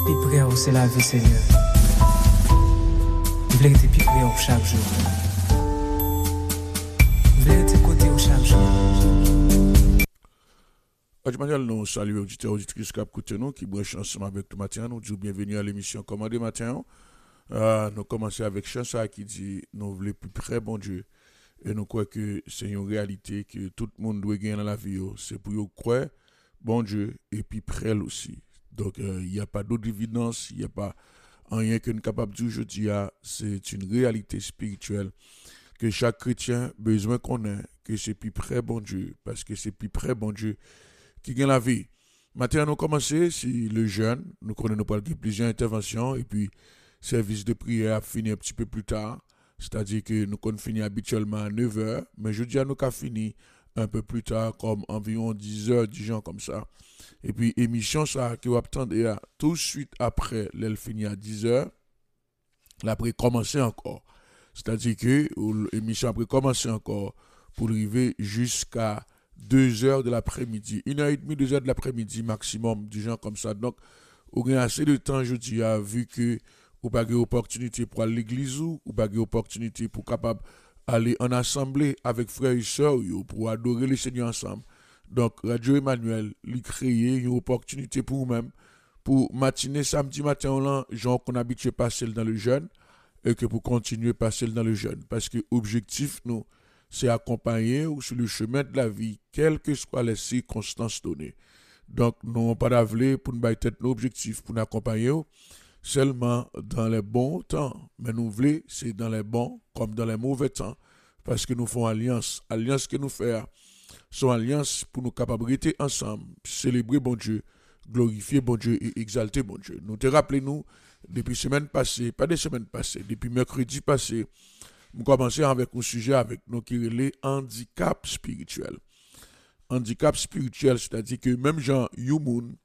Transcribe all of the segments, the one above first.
Plus près, c'est la vie, Seigneur. Je voulais être plus près chaque jour. Je voulais être côté chaque jour. Manuel, nous saluons auditeurs et auditrices qui écoutent nous, qui branchent ensemble avec nous matin. Nous disons bienvenue à l'émission Commandé matin. Nous commençons avec Chansa qui dit nous voulons plus près, bon Dieu. Et nous croyons que c'est une réalité que tout le monde doit gagner dans la vie. C'est pour nous croire, bon Dieu, et puis près aussi. Donc, il n'y a pas d'autre évidence, il n'y a pas rien que nous sommes capables de dire aujourd'hui. C'est une réalité spirituelle que chaque chrétien a besoin qu'on ait, que c'est plus près, bon Dieu, parce que c'est plus près, bon Dieu, qui gagne la vie. Maintenant, nous commençons, si le jeûne, nous connaissons plusieurs interventions, et puis, service de prière a fini un petit peu plus tard. C'est-à-dire que nous avons fini habituellement à 9h, mais je dis à nous qu'à fini un peu plus tard, comme environ 10h, 10 gens comme ça. Et puis, émission, ça, qui va attendre tout de suite après, elle finit à 10h, l'après commencer encore. C'est-à-dire que l'émission après commencer encore pour arriver jusqu'à 2h de l'après-midi. 1h30, 2h de l'après-midi maximum, du genre comme ça. Donc, on a assez de temps, je dis, vu que ou pas de opportunité pour aller à l'église ou pas de opportunité pour capable aller en assemblée avec frères et sœurs pour adorer le Seigneur ensemble. Donc Radio Emmanuel lui créer une opportunité pour nous-mêmes pour matinée samedi matin là, genre qu'on habitué passer dans le jeûne et que pour continuer passer dans le jeûne parce que objectif nous c'est accompagner ou sur le chemin de la vie quelles que soient les circonstances données. Donc nous n'avons pas d'avenir pour nous battre nos objectifs pour nous accompagner seulement dans les bons temps. Mais nous voulons, c'est dans les bons comme dans les mauvais temps. Parce que nous faisons alliance. Alliance que nous faisons, sont alliance pour nous capabilités ensemble, célébrer bon Dieu, glorifier bon Dieu et exalter bon Dieu. Nous te rappelons, depuis semaine passée, pas des semaines passées, depuis mercredi passé, nous commençons avec un sujet avec nous qui est le handicap spirituel. Handicap spirituel, c'est-à-dire que même Jean Yumoun,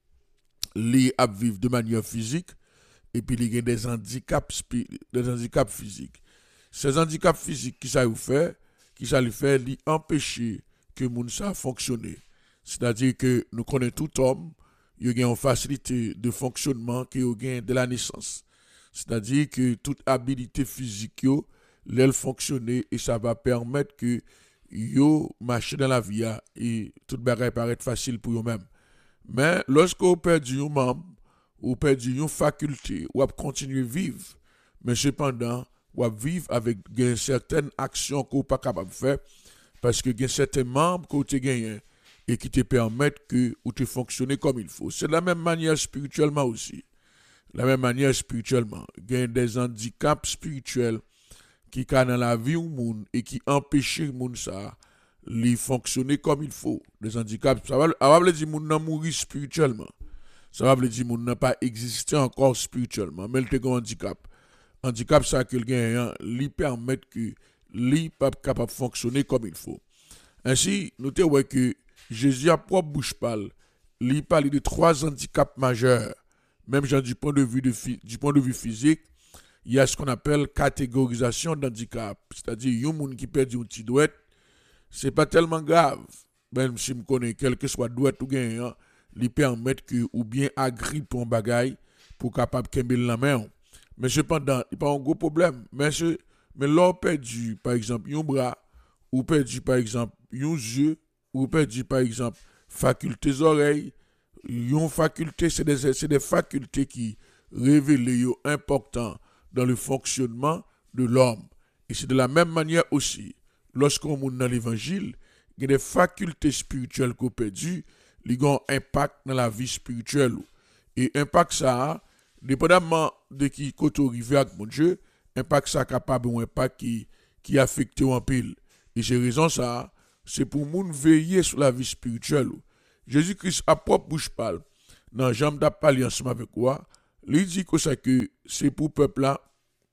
les à vivre de manière physique, et puis il y a des handicaps physiques. Ces handicaps physiques qui ça lui fait, lui empêcher que moun ça fonctionne. C'est-à-dire que nous connaissons tout homme, il y a une facilité de fonctionnement qui a de la naissance. C'est-à-dire que toute habilité physique elle fonctionne et ça va permettre que yo marcher dans la vie et tout bagage paraît facile pour eux-mêmes. Mais lorsque vous perdez un membre ou perdu une faculté, ou continuer à vivre, mais cependant, ou vivre avec certaines actions que vous pas capable de faire, parce que il y a certains membres que vous avez gagnés et qui te permettent que vous te fonctionner comme il faut. C'est de la même manière spirituellement aussi. La même manière spirituellement. Il y a des handicaps spirituels qui sont dans la vie du monde et qui empêchent le monde ça de fonctionner comme il faut. Des handicaps, ça va dire que le monde mourir spirituellement. Ça veut dire que moun n'a pas existé encore spirituellement, mais il te un handicap. Handicap, ça que le gagnant lui permet que lui pas capable de fonctionner comme il faut. Ainsi, notez que Jésus a propre bouche parle, lui parle de 3 handicaps majeurs. Même genre du point de vue physique, il y a ce qu'on appelle catégorisation d'handicap, c'est-à-dire un moun qui perd un petit doigt, c'est pas tellement grave. Même si me connais quel que soit doigt ou gagnant, lui permettre que ou bien agrippe un bagage pour capable kembe la main. Mais cependant, il n'y a pas un gros problème. Mais l'on perdu par exemple un bras ou perdu par exemple un yeux ou perdu par exemple facultés oreilles, une faculté c'est des facultés qui révèlent important dans le fonctionnement de l'homme. Et c'est de la même manière aussi lorsqu'on monte dans l'évangile, il y a des facultés spirituelles qu'on perdu. Il y a un impact dans la vie spirituelle. Et impact ça, dépendamment de qui côté arrivé avec mon Dieu, impact ça capable un impact qui affecte en pile. Et c'est raison ça, c'est pour moun veiller sur la vie spirituelle. Jésus-Christ a propre bouche parle. Dans Jean d'ap parler ensemble avec moi, il dit que ça que c'est pour peuple là.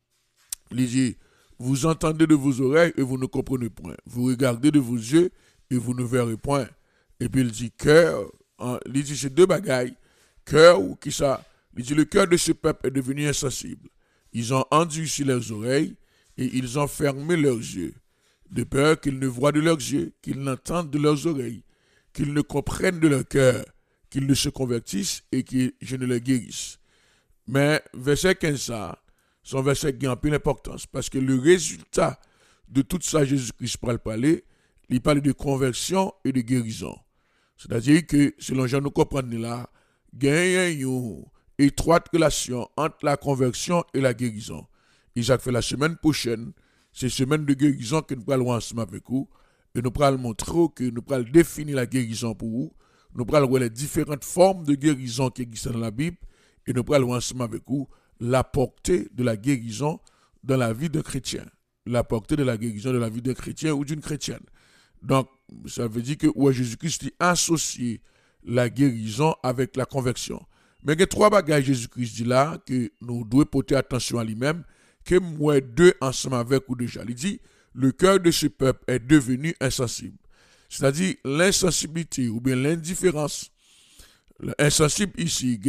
Il dit vous entendez de vos oreilles et vous ne comprenez point. Vous regardez de vos yeux et vous ne verrez point. Et puis il dit cœur, il dit c'est 2 bagailles, cœur ou qui ça, il dit le cœur de ce peuple est devenu insensible. Ils ont endurci leurs oreilles et ils ont fermé leurs yeux, de peur qu'ils ne voient de leurs yeux, qu'ils n'entendent de leurs oreilles, qu'ils ne comprennent de leur cœur, qu'ils ne se convertissent et que je ne les guérisse. Mais verset 15, ça, son verset qui a un peu d'importance. Parce que le résultat de tout ça, Jésus-Christ parler, il parle de conversion et de guérison. C'est-à-dire que, selon Jean, nous comprenons là, il y a une étroite relation entre la conversion et la guérison. Isaac fait la semaine prochaine, c'est semaine de guérison que nous allons ensemble avec vous. Et nous allons montrer que nous allons définir la guérison pour vous. Nous allons voir les différentes formes de guérison qui existent dans la Bible. Et nous allons ensemble avec vous la portée de la guérison dans la vie d'un chrétien. La portée de la guérison dans la vie d'un chrétien ou d'une chrétienne. Donc, ça veut dire que Jésus-Christ a associé la guérison avec la conversion. Mais il y a trois bagages Jésus-Christ dit là que nous devons porter attention à lui-même, que moi deux ensemble avec ou déjà. Il dit, le cœur de ce peuple est devenu insensible. C'est-à-dire l'insensibilité ou bien l'indifférence. Insensible ici,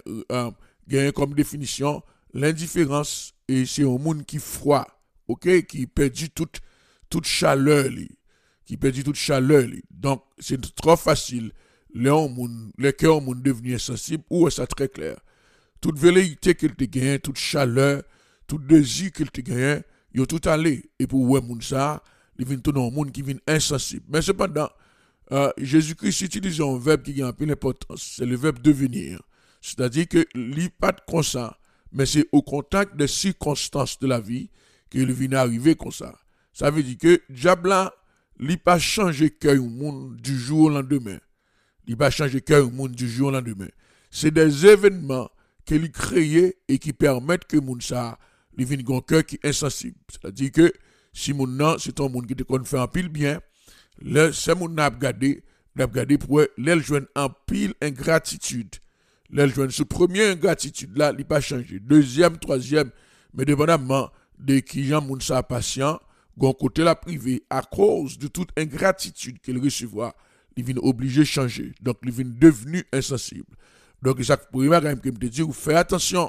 gagne comme définition, l'indifférence, et c'est un monde qui froid, ok, qui perdit toute chaleur, qui perdit toute chaleur. Donc, c'est trop facile, le cœur monde devenu insensible, ou est-ce très clair? Toute velléité qu'il te gagne, toute chaleur, tout désir qu'il te gagne, il a tout allé. Et pour ouais, moun ça, il vient tout dans un monde qui vient insensible. Mais cependant, Jésus-Christ utilise un verbe qui a un peu d'importance, c'est le verbe devenir. C'est-à-dire que il n'est pas comme ça, mais c'est au contact des circonstances de la vie qu'il vient arriver comme ça. Ça veut dire que diable là, il n'a pas changé cœur au monde du jour au lendemain. Il n'a pas changé cœur au monde du jour au lendemain. C'est des événements qu'il a créés et qui permettent que moun ça, il vient un cœur qui est insensible. C'est-à-dire que si moun nan, c'est un monde qui te fait un pile bien, c'est moun n'a regardé pour l'elle joindre en pile ingratitude. L'elle joindre ce premier ingratitude là, il n'a pas changé. Deuxième, troisième, mais dépendamment de qui Jean moun sa patient, gon côté la privé à cause de toute ingratitude qu'il recevra, il vient obligé de changer. Donc il vient devenu insensible. Donc ça pour moi quand même te dire fais attention.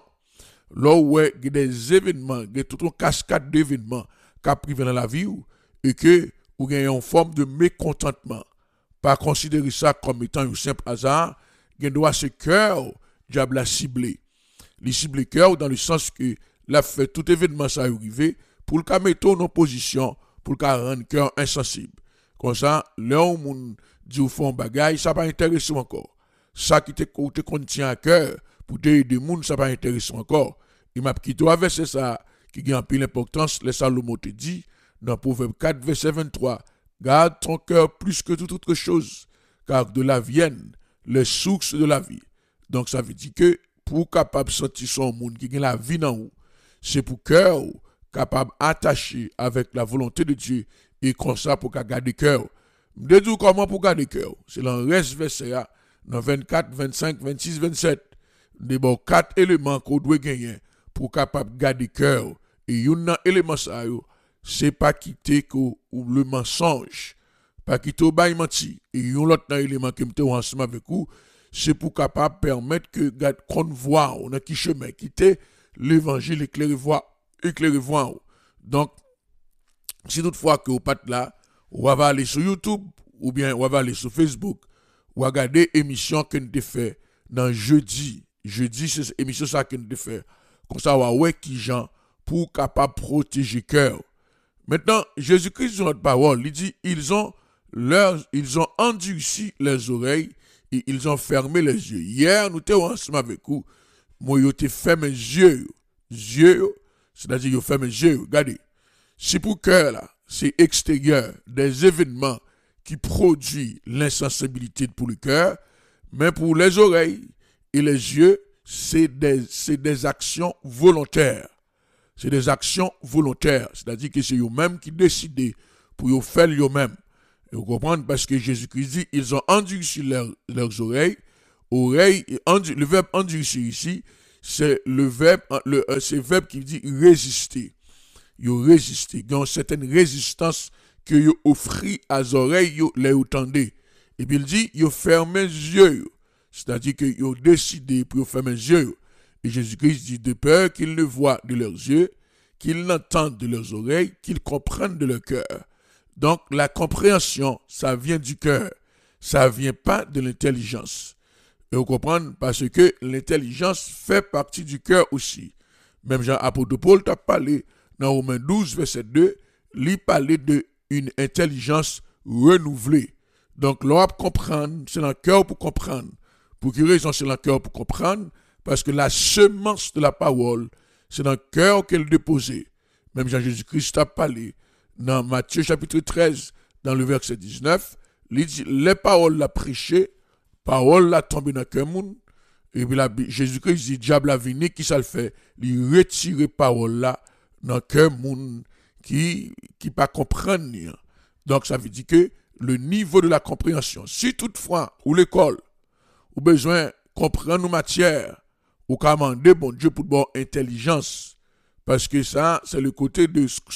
Là où il y a des événements, il y a toute une cascade d'événements qui arrivent dans la vie et que vous avez une forme de mécontentement. Pas considérer ça comme étant un simple hasard, il doit ce cœur, diable a ciblé. Il cible le cœur dans le sens que l'a fait tout événement ça arrivé pour le mettre en opposition, pour le rendre le cœur insensible. Comme ça, là où on dit au fond bagaille, ça va intéresser encore. Ça qui te contient à cœur, pour te aider les gens, ça va intéresser encore. Il m'a quitté un verset ça, qui a un peu d'importance, le Salomon te dit, dans Proverbe 4, verset 23, garde ton cœur plus que toute autre chose, car de là viennent les sources de la vie. Donc ça veut dire que pour capable sentir son monde qui a la vie dans vous, c'est pour cœur capable attaché avec la volonté de Dieu et comme ça pour garder cœur. Je dis comment pour garder cœur. C'est dans le reste verset dans 24, 25, 26, 27. Des bon 4 éléments qu'on doit gagner pour capable garder cœur. Et un élément ça c'est pas quitter ou le mensonge, pas quitter au bail menti. Et un autre élément que me ensemble avec vous, c'est pour capable permettre que qu'on voit on a qui chemin quitter l'évangile éclairer voix. Donc si toutefois que vous pas là, on va aller sur YouTube ou bien on va aller sur Facebook, ou regarder émission que nous fait dans jeudi. Jeudi c'est émission ça que nous fait. Comme ça on va voir qui gens pour capable protéger cœur. Maintenant, Jésus-Christ dans notre parole, il dit ils ont endurci les oreilles et ils ont fermé les yeux. Hier, nous étions ensemble avec vous. Moi, j'ai fermé mes yeux. C'est-à-dire, j'ai fermé mes yeux. Regardez. C'est pour cœur là, c'est extérieur, des événements qui produisent l'insensibilité pour le cœur, mais pour les oreilles et les yeux, c'est des actions volontaires. C'est des actions volontaires. C'est-à-dire que c'est eux-mêmes qui décident pour faire eux-mêmes. Et vous comprenez parce que Jésus-Christ dit, ils ont endurci leurs oreilles. Le verbe endurci ici, c'est le verbe qui dit résister. Ils ont résisté. Il y a une certaine résistance que ils ont offert à les oreilles, les entendez. Et puis il dit, ils ont fermé les yeux. C'est-à-dire qu'ils ont décidé pour fermer les yeux. Et Jésus-Christ dit de peur qu'ils ne voient de leurs yeux, qu'ils n'entendent de leurs oreilles, qu'ils comprennent de leur cœur. Donc la compréhension, ça vient du cœur. Ça ne vient pas de l'intelligence. Et vous comprenez, parce que l'intelligence fait partie du cœur aussi. Même Jean-Apôtre Paul t'a parlé dans Romains 12, verset 2, il parlait d'une intelligence renouvelée. Donc, l'on comprendre, c'est dans le cœur pour comprendre. Pour quelle raison c'est dans le cœur pour comprendre? Parce que la semence de la parole, c'est dans le cœur qu'elle est déposée. Même Jean-Jésus-Christ a parlé dans Matthieu chapitre 13, dans le verset 19, il dit, les paroles l'a prêché, parole l'a tombé dans le cœur monde. Et puis Jésus-Christ dit, diable a venu, qui ça le fait? Il retire parole là dans le cœur monde qui pas comprendre. Donc ça veut dire que le niveau de la compréhension, si toutefois, ou l'école, ou besoin de comprendre nos matières, ou commander bon Dieu pour bonne intelligence, parce que ça, c'est le côté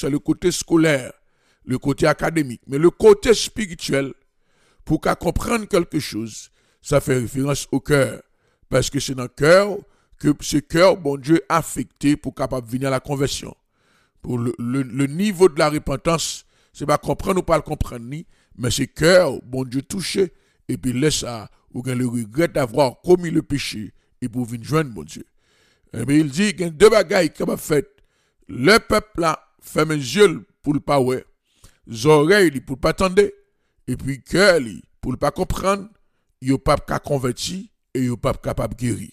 scolaire, le côté académique. Mais le côté spirituel, pour qu'à comprendre quelque chose, ça fait référence au cœur. Parce que c'est dans le cœur que ce cœur, bon Dieu, affecté pour capable venir à la conversion. Pour le niveau de la repentance, c'est pas comprendre ou pas le comprendre ni, mais c'est cœur, bon Dieu, touché, et puis laisse ça, ou le regret d'avoir commis le péché, et pour venir joindre, bon Dieu. Mais il dit qu'il y a deux bagailles qui ont fait. Le peuple là, ferme les yeux pour le pas ouais, les oreilles pour le pas attendre, et puis cœur pour le pas comprendre, il n'est pas converti, et il n'est pas capable de guérir.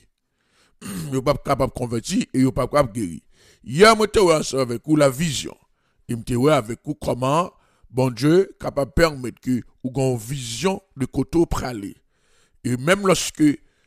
Il n'est pas capable de convertir, et il n'est pas capable de guérir. Hier, je suis ensemble avec vous la vision. Il me avec vous comment, bon Dieu, capable de permettre que vous ayez une vision de côté pralé. Et même lorsque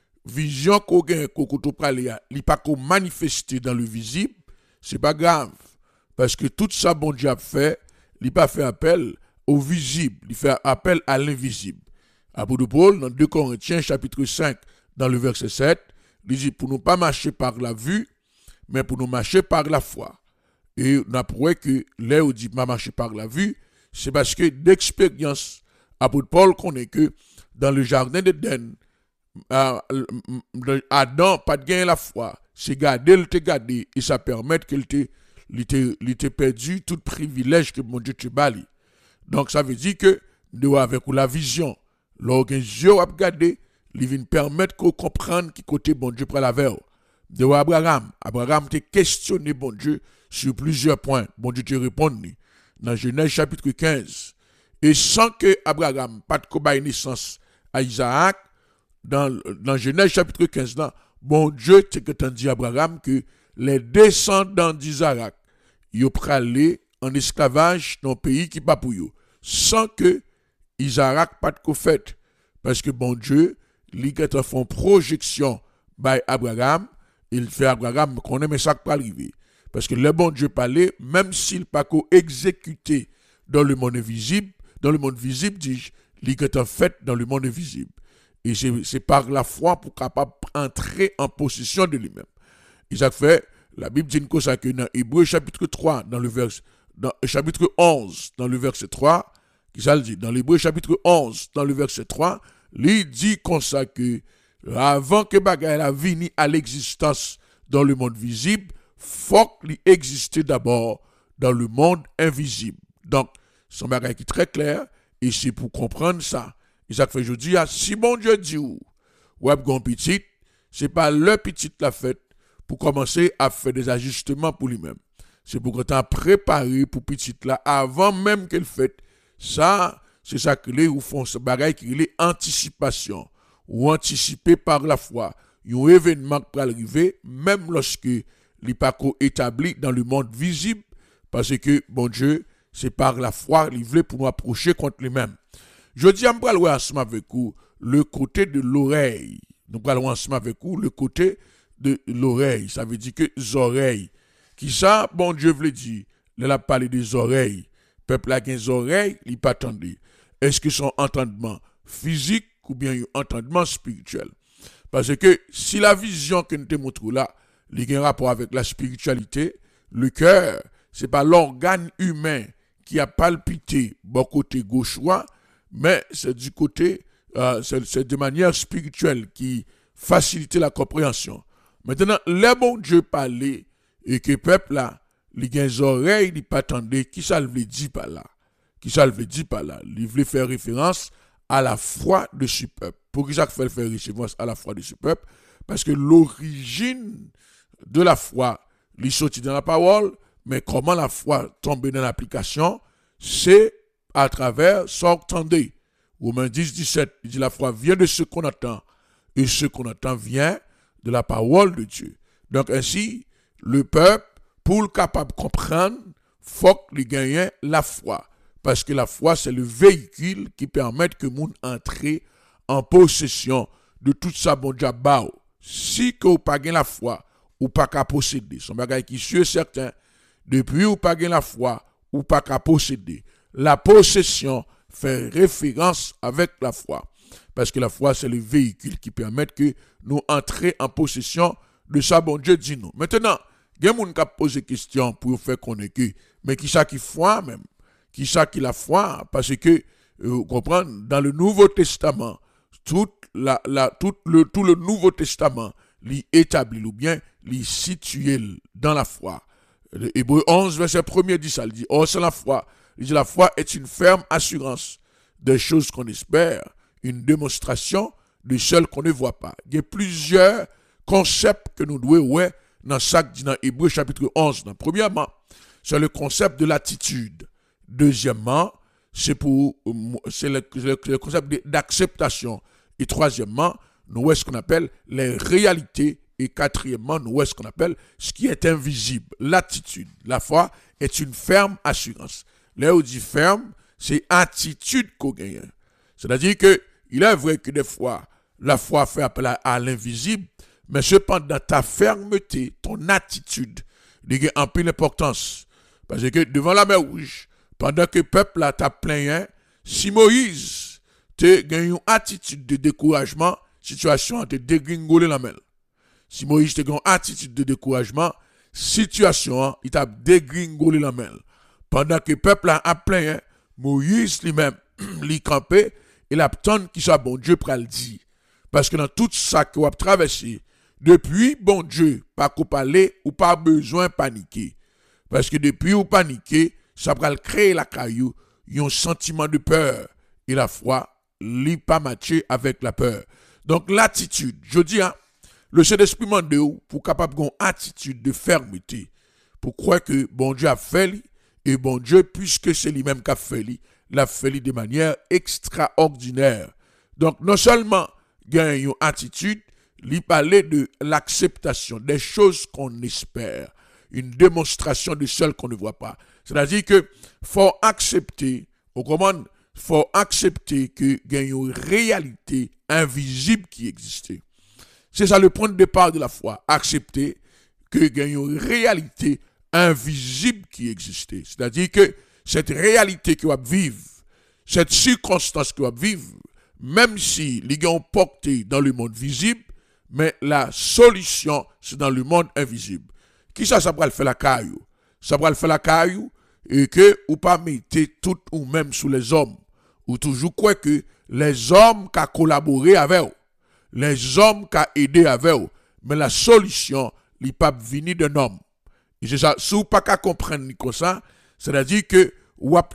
vision qu'on gagne côté pralé, il n'est pas manifesté dans le visible, c'est pas grave. Parce que tout ça, bon Dieu a fait, il n'a pas fait appel au visible, il fait appel à l'invisible. Apôtre Paul, dans 2 Corinthiens, chapitre 5, dans le verset 7, il dit, pour ne pas marcher par la vue, mais pour nous marcher par la foi. Et on a prouvé que là où dit, marcher par la vue, c'est parce que d'expérience, apôtre Paul connaît que dans le jardin d'Éden, Adam, pas de gain la foi, c'est garder, il t'a gardé, et ça permet qu'il t'ait perdu tout privilège que mon Dieu te bali. Donc ça veut dire que, nous avec la vision, lorsqu'un Dieu a gardé, il vient permettre qu'on comprenne qui côté bon Dieu prend la verre. De Abraham t'a questionné bon Dieu sur plusieurs points. Bon Dieu te répond dans Genèse chapitre 15. Et sans que Abraham pas de naissance à Isaac, dans Genèse chapitre 15, là, bon Dieu t'a dit à Abraham que les descendants d'Isaac, ils prallé en esclavage dans un pays qui pas pour eux, sans que Isaac pas de fait. Parce que bon Dieu, il a fait une projection by Abraham, il fait Abraham qu'on aime ça qui peut arriver. Parce que le bon Dieu parlait, même s'il pas exécuté dans le monde invisible, dis-je, il est fait dans le monde invisible. Et c'est par la foi pour capable entrer en possession de lui-même. Isaac fait, la Bible dit comme ça que dans Hébreu chapitre 3, dans chapitre 11, dans le verset 3, qui ça le dit, dans l'Hébreu chapitre 11, dans le verset 3, il dit comme ça que avant que bagaille la vini à l'existence dans le monde visible, faut qu'il existait d'abord dans le monde invisible. Donc, son bagaille qui est très clair, et c'est pour comprendre ça. Isaac fait, je dis, si bon Dieu dit ou gon petit, c'est pas le petit la fête pour commencer à faire des ajustements pour lui-même. C'est pour qu'on t'a préparé pour petit là avant même qu'elle fête. Ça, c'est ça que les ou font ce bagaille qui est anticipation ou anticipé par la foi. Un événement qui peut arriver même lorsque les pas établi dans le monde visible parce que bon Dieu, c'est par la foi il veut pour nous approcher contre lui-même. Je dis, on va parler ensemble avec vous le côté de l'oreille. Nous parlons ensemble avec vous le côté de l'oreille. Ça veut dire que les oreilles. Qui ça, bon Dieu veut dire, il a parlé des oreilles. Peuple a des oreilles, il pas attendu. Est-ce que son entendement physique ou bien un entendement spirituel? Parce que si la vision que nous te montrons là, il y a un rapport avec la spiritualité, le cœur, c'est pas l'organe humain qui a palpité bon côté gauchois, mais c'est du côté, c'est de manière spirituelle qui facilite la compréhension. Maintenant, le bon Dieu parlait et que le peuple là, il a des oreilles, il pas attendait, qui ça veut dire par là? Qui ça veut dire par là? Il veut faire référence à la foi de ce peuple. Pour que Jacques fait référence à la foi de ce peuple, parce que l'origine de la foi, il sortit dans la parole, mais comment la foi tombe dans l'application, c'est à travers s'entendez. Romains 10, 17, il dit la foi vient de ce qu'on attend, et ce qu'on attend vient de la parole de Dieu. Donc ainsi, le peuple, pour le capable de comprendre, faut qu'il gagne la foi. Parce que la foi, c'est le véhicule qui permet que le monde entre en possession de tout ça bon Dieu. Si que vous pas la foi, ou pas qu'à posséder. Son bagage qui est sûr certain, depuis ou pas la foi, ou pas qu'à posséder. La possession fait référence avec la foi. Parce que la foi, c'est le véhicule qui permet que nous entrions en possession de ça bon Dieu dit nous. Maintenant, il y a des gens qui posent des questions pour faire connaître que, mais qui ça qui foi même? Qui ça qui la foi? Parce que, vous comprenez, dans le Nouveau Testament, tout le Nouveau Testament, l'y établit ou bien l'y situé dans la foi. Hébreux 11, verset 1er dit ça, il dit, oh c'est la foi. Il dit la foi est une ferme assurance des choses qu'on espère, une démonstration de celles qu'on ne voit pas. Il y a plusieurs concepts que nous devons voir dans chaque dans Hébreux chapitre 11. Premièrement, c'est le concept de l'attitude. Deuxièmement, c'est le concept d'acceptation. Et troisièmement, nous voyons ce qu'on appelle les réalités. Et quatrièmement, nous voyons ce qu'on appelle ce qui est invisible. L'attitude. La foi est une ferme assurance. Là où on dit ferme, c'est attitude qu'on gagne. C'est-à-dire que il est vrai que des fois, la foi fait appel à l'invisible, mais cependant, ta fermeté, ton attitude, il y a un peu d'importance. Parce que devant la mer Rouge, pendant que le peuple a t'a plaint, si Moïse te gagne une attitude de découragement, situation te dégringoler la mer. Si Moïse te gagne une attitude de découragement, situation il t'a dégringolé la mer. Pendant que le peuple a plaint, Moïse lui-même, lui campé, il attend qui soit bon Dieu pour le dire. Parce que dans tout ça qu'on a traversé, depuis bon Dieu, pas qu'on parler ou pas besoin de paniquer. Parce que depuis ou paniquer, ça va créer la caillou, un sentiment de peur. Et la foi, n'est pas matché avec la peur. Donc l'attitude, je dis, le Saint-Esprit m'a pour capable d'avoir une attitude de fermeté. Pour croire que bon Dieu a fait, et bon Dieu, puisque c'est lui-même qui a fait, l'a fait de manière extraordinaire. Donc non seulement gagne une attitude, il parlait de l'acceptation des choses qu'on espère, une démonstration de celles qu'on ne voit pas. C'est-à-dire que faut accepter, faut accepter que gagne une réalité invisible qui existait. C'est ça le point de départ de la foi, accepter que gagne une réalité invisible qui existait. C'est-à-dire que cette réalité que vous vivre, cette circonstance que vous vivre, même si les gens ont porté dans le monde visible, mais la solution, c'est dans le monde invisible. Qui ça va le faire la caillou? Ça va le faire la caillou et que ou pas mettez tout ou même sous les hommes. Ou toujours quoi que les hommes qui ont collaboré avec vous, les hommes qui ont aidé avec vous, mais la solution, n'est pas venir d'un homme. Et c'est ça, si vous pas qu'à comprendre comme ça, c'est-à-dire que vous avez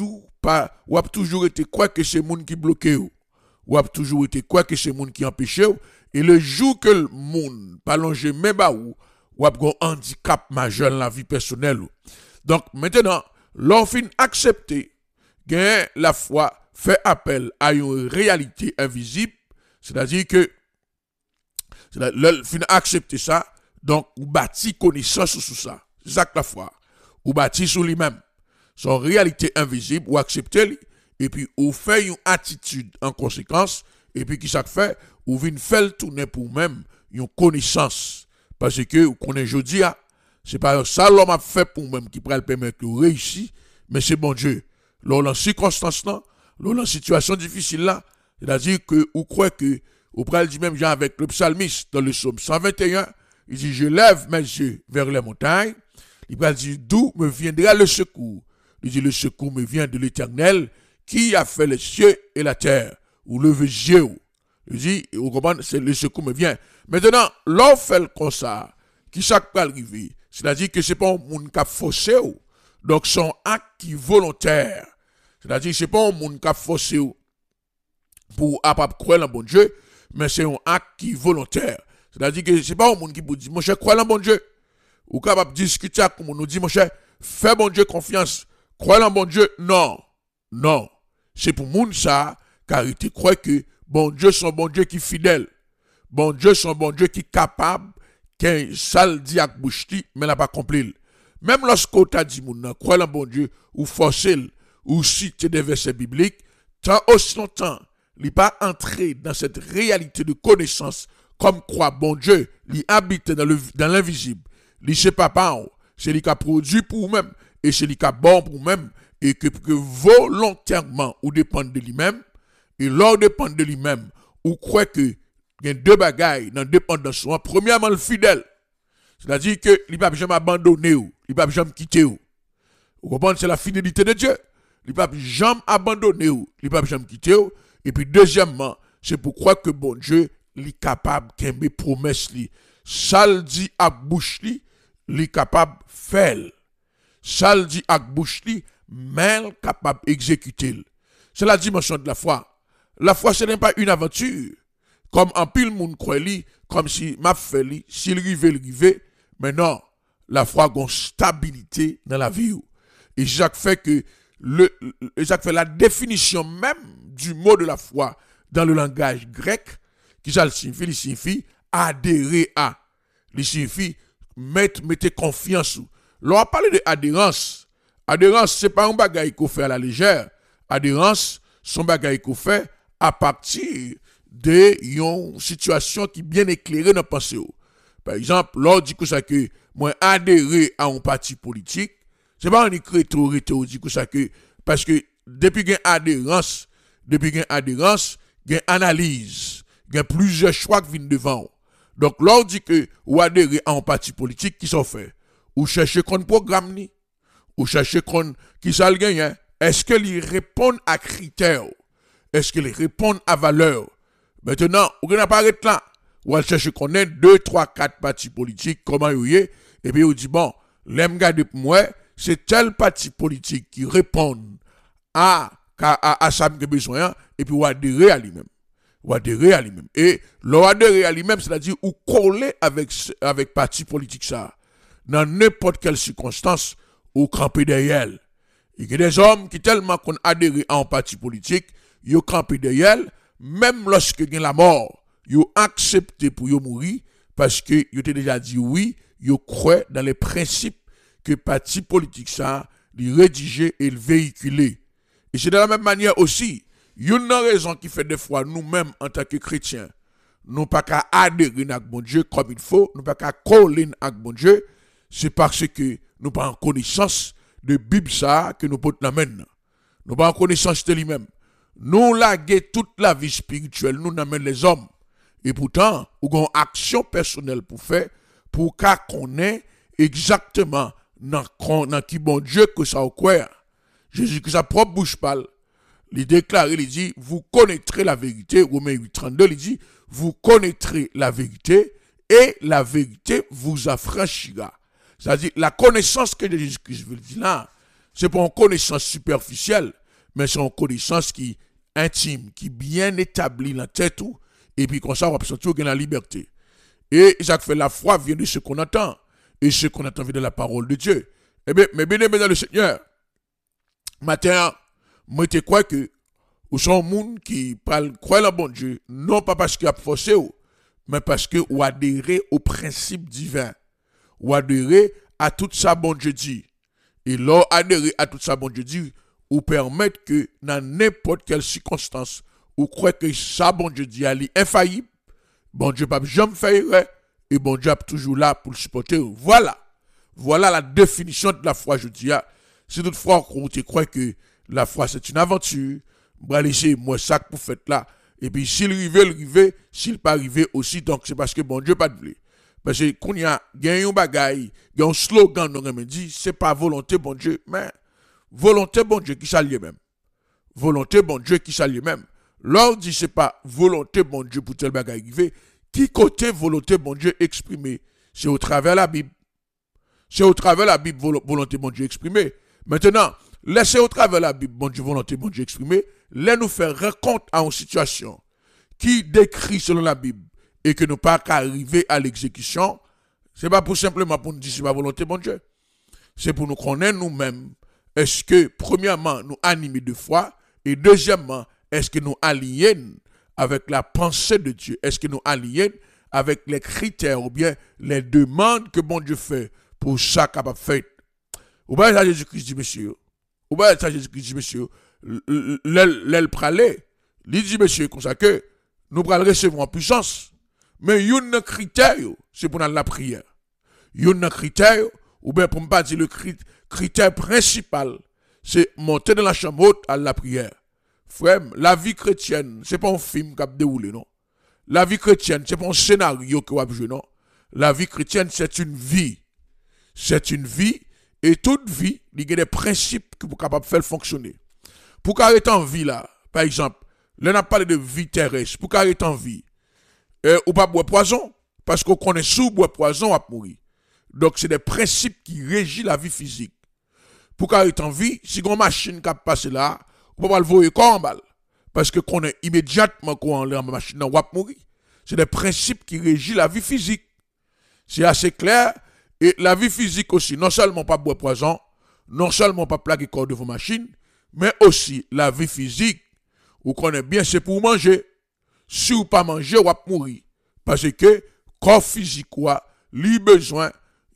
toujours été quoi que c'est monde qui bloqué vous. Ou a toujours été quoi que c'est monde qui empêche ou. Et le jour que le monde pas longer même ou a un handicap majeur dans la vie personnelle. Donc maintenant, l'enfin accepter que la foi fait appel à une réalité invisible, c'est-à-dire que l'enfin accepter ça, donc ou bâti connaissance sur ça. C'est ça que la foi. Ou bâti sur lui-même. Son réalité invisible ou accepter et puis ou fait une attitude en conséquence et puis qui ça fait ou vient faire le tourner pour même une connaissance parce que vous connaissez aujourd'hui c'est pas ça l'homme a fait pour même qui pourrait le permettre de réussir mais c'est bon Dieu lors dans circonstance là lors dans situation difficile là c'est-à-dire que vous croyez que vous pourrait dire même genre avec le psalmiste dans le psaume 121 il dit je lève mes yeux vers les montagnes il va dire d'où me viendra le secours il dit le secours me vient de l'Éternel qui a fait les cieux et la terre, ou le Dieu. Il dit, vous comprenez, c'est le secours me vient. Maintenant, l'on fait comme ça, qui chaque pas arriver, c'est-à-dire que c'est pas un monde qui a forcé, donc son acte qui est volontaire. C'est-à-dire que c'est pas un monde qui a forcé, pour croire en bon Dieu, mais c'est un acte qui est volontaire. C'est-à-dire que c'est pas un monde qui vous dit, mon cher, crois en bon Dieu. Ou capable de discuter avec nous, nous dit, mon cher, fais bon Dieu confiance, crois en bon Dieu. Non, non. C'est pour monde ça, car il te croit que bon Dieu, c'est un bon Dieu qui est fidèle. Bon Dieu, c'est un bon Dieu qui est capable, qu'un sale dit avec bouche, mais n'a pas accompli. Même lorsqu'on t'a dit, mon crois en bon Dieu, ou forcer, ou citer des versets bibliques, tant aussi longtemps, il n'est pas entré dans cette réalité de connaissance, comme croit bon Dieu, il habite dans l'invisible. Il sait pas c'est lui qui a produit pour lui-même, et c'est lui qui a bon pour lui-même, et que volontairement, ou dépend de lui-même, et l'on dépend de lui-même, ou croit que il y a deux bagailles dans dépendance. Premièrement, le fidèle. C'est-à-dire que il ne peut jamais abandonner, il ne peut jamais quitter. Vous comprenez, c'est la fidélité de Dieu. Il ne peut jamais abandonner, il ne peut jamais quitter. Et puis deuxièmement, c'est pour croire que bon Dieu est capable de faire promesses. Ça le dit à bouche, il est capable de faire. Ça le dit à bouche, mais il est capable d'exécuter. C'est la dimension de la foi. La foi, ce n'est pas une aventure. Comme en pile monde croit comme si m'a fait s'il rive, mais non, la foi a une stabilité dans la vie. Et ça fait que la définition même du mot de la foi dans le langage grec, qui ça signifie, il signifie adhérer à. Il signifie mettre confiance. L'on a parlé de adhérence. Adhérence, c'est pas un bagage qu'on fait à la légère. Adhérence, c'est un bagage qu'on fait à partir de une situation qui est bien éclairée dans la pensée. Par exemple, l'on dit que ça que moi adhérer à un parti politique, c'est pas un écrit dit que ça que parce que depuis qu'il y a adhérence, il y a analyse, il y a plusieurs choix qui viennent devant. Donc l'on dit que ou adhérer à un parti politique qui sont fait, ou chercher qu'on programme ni, ou chercher qu'on qui ça le gagne, est-ce qu'ils répondent à critères, est-ce qu'ils répondent à valeur. Maintenant, on n'a pas arrêté là. On va chercher qu'on ait 2, 3, 4 partis politiques, comment il y est, et puis on dit, bon, l'aime garder pour moi, c'est tel parti politique qui répond à ça que besoin, et puis on va adhérer à lui-même. Et l'adhérer à lui-même, c'est-à-dire, ou coller avec parti politique ça. Dans n'importe quelle circonstance, ou camper derrière. Il y a des hommes qui tellement qu'on adhéré à un parti politique, ils campé derrière, même lorsque il y a la mort, ils ont accepté pour mourir parce que ils ont déjà dit oui, ils croient dans les principes que le parti politique ça, les rédiger et le véhiculer. Et c'est de la même manière aussi, il y a une raison qui fait des fois nous-mêmes en tant que chrétiens, nous pas qu'à adhérer à bon Dieu comme il faut, nous pas qu'à coller à bon Dieu, c'est parce que nous pas en connaissance de Bible ça que nous pouvons l'amener. Nous pas en connaissance de lui-même. Nous laguer toute la vie spirituelle, nous n'amène les hommes. Et pourtant, nous avons une action personnelle pour faire, pour qu'on ait exactement dans qui bon Dieu que ça au croire. Jésus que sa propre bouche parle. Il déclare, il dit, vous connaîtrez la vérité. Romains 8:32, il dit, vous connaîtrez la vérité et la vérité vous affranchira. C'est-à-dire, la connaissance que Jésus-Christ veut dire là, c'est pas une connaissance superficielle, mais c'est une connaissance qui intime, qui est bien établie dans la tête, et puis comme ça, on va sentir qu'il y a la liberté. Et ça fait la foi vient de ce qu'on entend, et ce qu'on entend vient de la parole de Dieu. Eh bien, mais bien aimé dans le Seigneur, matin, moi, je crois que vous sont un monde qui parle, croit en bon Dieu, non pas parce qu'il a forcé, mais parce que vous adhérez au principe divin, ou adhérez à tout ça bon Dieu dit. Et là, adhérer à tout ça bon Dieu dit, ou permettre que dans n'importe quelle circonstance, ou croire que ça bon Dieu dit est infaillible, bon Dieu pas jamais faire et bon Dieu est toujours là pour le supporter. Voilà la définition de la foi, je dis. Si toutefois on te croit que la foi c'est une aventure, moi laisser moi ça pour faire là, et puis s'il arrive, s'il pas arrivé aussi, donc c'est parce que bon Dieu pas de voulu. Parce que quand il y a un bagaille, il y a un slogan nous me dit c'est pas volonté bon Dieu, mais volonté bon Dieu qui s'allie même. Volonté bon Dieu qui s'allie même. L'on dit c'est pas volonté bon Dieu pour tel bagaille arriver, qui côté volonté bon Dieu exprimée, c'est au travers la Bible. C'est au travers la Bible volonté bon Dieu exprimée. Maintenant, Laissez au travers la Bible, bon Dieu volonté, bon Dieu exprimé, laissez nous faire rencontre à une situation qui décrit selon la Bible et que nous pas qu'à arriver à l'exécution. C'est pas pour simplement pour nous dire c'est ma volonté, bon Dieu. C'est pour nous connaître nous-mêmes. Est-ce que, premièrement, nous animer de foi et deuxièmement, est-ce que nous alignons avec la pensée de Dieu? Est-ce que nous alignons avec les critères ou bien les demandes que bon Dieu fait pour chaque capable fait? Ou bien ça Jésus-Christ dit, monsieur. Ou bien ça Jésus-Christ dit, monsieur. L'aile pralé. Il dit, monsieur, comme ça que nous allons recevoir en puissance. Mais il y a un critère, c'est pour la prière. Il y a un critère, ou bien pour ne pas dire le critère principal, c'est monter dans la chambre haute à la prière. Frère, la vie chrétienne, ce n'est pas un film qui a déroulé, non. La vie chrétienne, ce n'est pas un scénario qui a joué, non. La vie chrétienne, c'est une vie. C'est une vie, et toute vie, il y a des principes qui sont capables de faire fonctionner. Pour qu'arrêter en vie, là, par exemple, là, on a parlé de vie terrestre, pour qu'arrêter en vie, ou pas boire poison, parce qu'on connaît sous boire poison, on va mourir. Donc, c'est des principes qui régissent la vie physique. Pour qu'arrêter en vie, si on a une machine qui a passé là, on ne peut pas le voir corps en balle. Parce que qu'on est immédiatement qu'on est en machine, on va mourir. C'est des principes qui régissent la vie physique. C'est assez clair. Et la vie physique aussi, non seulement pas boire poison, non seulement pas plaquer corps de vos machines, mais aussi la vie physique, vous connaissez bien, c'est pour manger. Si vous ne pas manger, vous va mourir. Parce que corps physique, il a besoin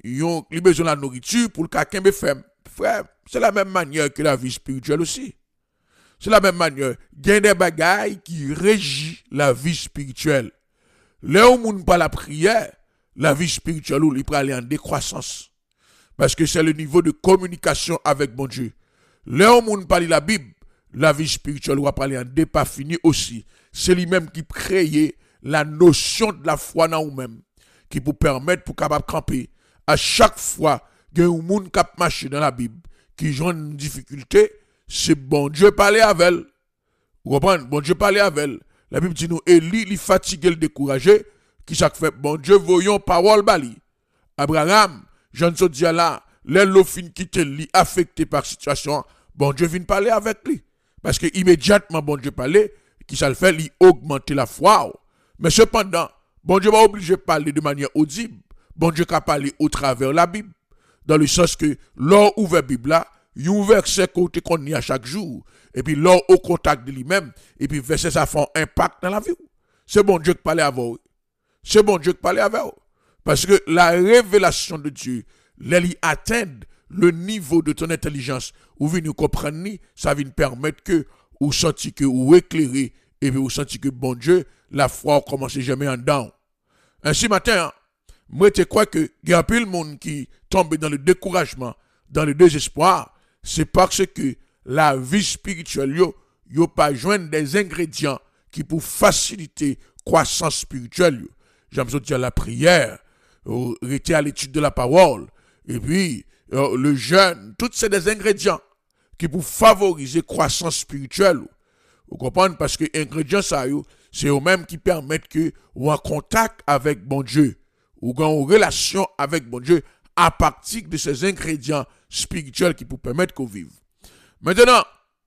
de la nourriture pour le quelqu'un me fait. Frère, c'est la même manière que la vie spirituelle aussi. C'est la même manière. Il y a des bagailles qui régissent la vie spirituelle. Là où on pas la prière, la vie spirituelle, il peut aller en décroissance. Parce que c'est le niveau de communication avec bon Dieu. Là où on parle la Bible, la vie spirituelle va aller en dépas fini aussi. C'est lui-même qui crée la notion de la foi dans nous-mêmes, qui peut permettre pour capable camper. À chaque fois qu'il y a un monde qui a marché dans la Bible, qui ont une difficulté, c'est bon Dieu parler avec elle. Vous comprenez? Bon Dieu parler avec elle. La Bible dit nous, Élie, il fatigué, le découragé, qui chaque fait, bon Dieu, voyons parole bali. Abraham, Jean dis là, l'elofin qui te li affecté par situation, bon Dieu vient parler avec lui. Parce que immédiatement, bon Dieu parler, qui ça le fait, il augmenter la foi. Mais cependant, bon Dieu va obligé de parler de manière audible. Bon Dieu qui a parlé au travers la Bible. Dans le sens que, l'or ouvre la Bible là, il ouvre verset côté qu'on y a chaque jour. Et puis l'or au contact de lui-même. Et puis verset ça fait un impact dans la vie. C'est bon Dieu qui parle avec vous. C'est bon Dieu qui parle avec vous. Parce que la révélation de Dieu, elle atteint le niveau de ton intelligence. Ou vous comprendre, ça va permettre que vous sentiez que vous éclairez et puis vous sentiez que bon Dieu, la foi commence jamais en dedans. Ainsi matin, moi je crois que il y a peu de monde qui tombe dans le découragement, dans le désespoir, c'est parce que la vie spirituelle, yo pas joindre des ingrédients qui pour faciliter croissance spirituelle. J'aime dire la prière, rester à l'étude de la parole, et puis le jeûne, tous ces des ingrédients qui pour favoriser croissance spirituelle. Vous comprenez? Parce que les ingrédients, c'est eux-mêmes qui permettent que vous en contact avec bon Dieu, ou en relation avec bon Dieu, à partir de ces ingrédients spirituels qui vous permettent qu'on vive. Maintenant,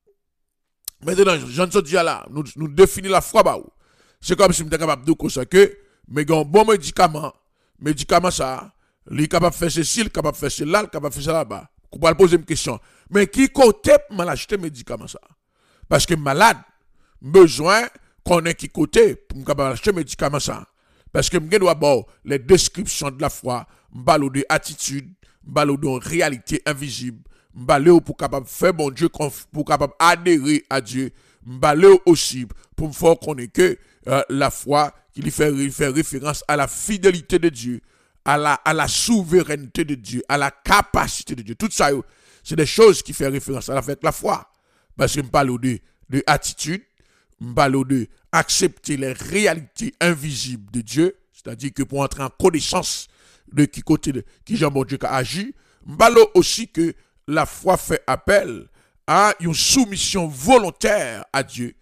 Jean dis là, nous définissons la foi. C'est comme si nous étions capables de dire que, mais un bon médicament ça, il est capable de faire ceci, il est capable de faire cela, il est capable de faire ça là-bas. Vous pouvez poser une question. Mais qui côté mal acheter médicament ça? Parce que malade, besoin qu'on ait qui côté pour me capable acheter médicament ça. Parce que je dois avoir les descriptions de la foi, m'balo de attitude, m'balo de réalité invisible, m'balo pour capable faire bon Dieu, pour capable adhérer à Dieu, m'balo aussi pour me faire connaître que la foi qui lui fait référence à la fidélité de Dieu, à la souveraineté de Dieu, à la capacité de Dieu. Tout ça, c'est des choses qui font référence à la foi. Parce que je parle de attitude, je parle de accepter les réalités invisibles de Dieu, c'est-à-dire que pour entrer en connaissance de qui côté de qui Jean bon Dieu a agi, je parle aussi que la foi fait appel à une soumission volontaire à Dieu,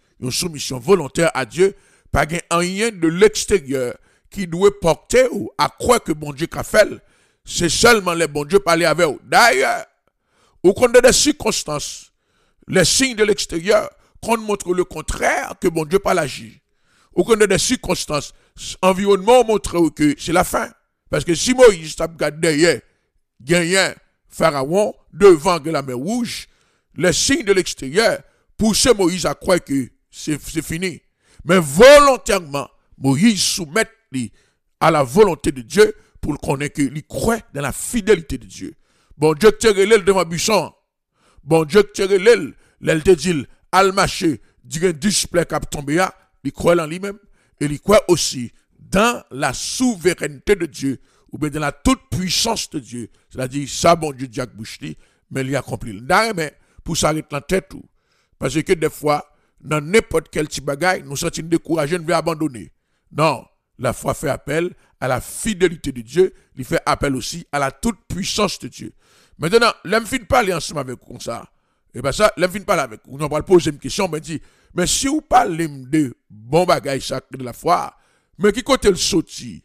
pas rien de l'extérieur qui doit porter ou à croire que bon Dieu a fait, c'est seulement les bon Dieu parler avec vous. D'ailleurs, ou qu'on a des circonstances, les signes de l'extérieur, qu'on montre le contraire, que bon Dieu pas l'agir. Ou qu'on a des circonstances, environnement montre que c'est la fin. Parce que si Moïse tape derrière, gagnant Pharaon, devant la mer rouge, les signes de l'extérieur poussaient Moïse à croire que c'est fini. Mais volontairement, Moïse soumet à la volonté de Dieu pour connaître qu'il croit dans la fidélité de Dieu. Bon Dieu te relève devant buisson. Bon Dieu te relève, l'elle te dit, al marché, dit un display qui a tombé, il croit en lui-même et il croit aussi dans la souveraineté de Dieu ou bien dans la toute puissance de Dieu. C'est-à-dire, ça, bon Dieu, Dieu bouche mais il accompli. Mais pour s'arrêter dans la tête, parce que des fois, dans n'importe quel petit bagaille, nous sommes découragés, nous devons abandonner. Non, la foi fait appel à la fidélité de Dieu, il fait appel aussi à la toute puissance de Dieu. Maintenant, l'homme finit parler ensemble avec vous comme ça. Et bien ça, l'homme finit parler avec vous. On va poser une question, mais dit, mais si vous parlez de bon bagaille sacré de la foi, mais qui côté le sorti?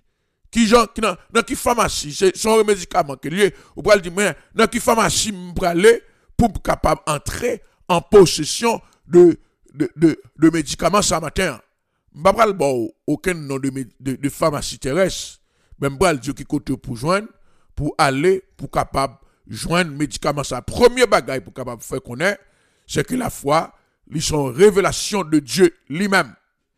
Dans qui pharmacie, c'est son médicament que lié, ou pour dire, mais dans qui pharmacie pour aller pour être capable d'entrer en possession de médicaments ce matin. Je ne vais pas dire aucun nom de pharmacie terrestre, mais je vais dire qui côté pour joindre, pour aller, pour capable joindre médicaments. Ça, premier bagaille pour capable faire connaître, c'est que la foi, ils sont révélation de Dieu lui-même.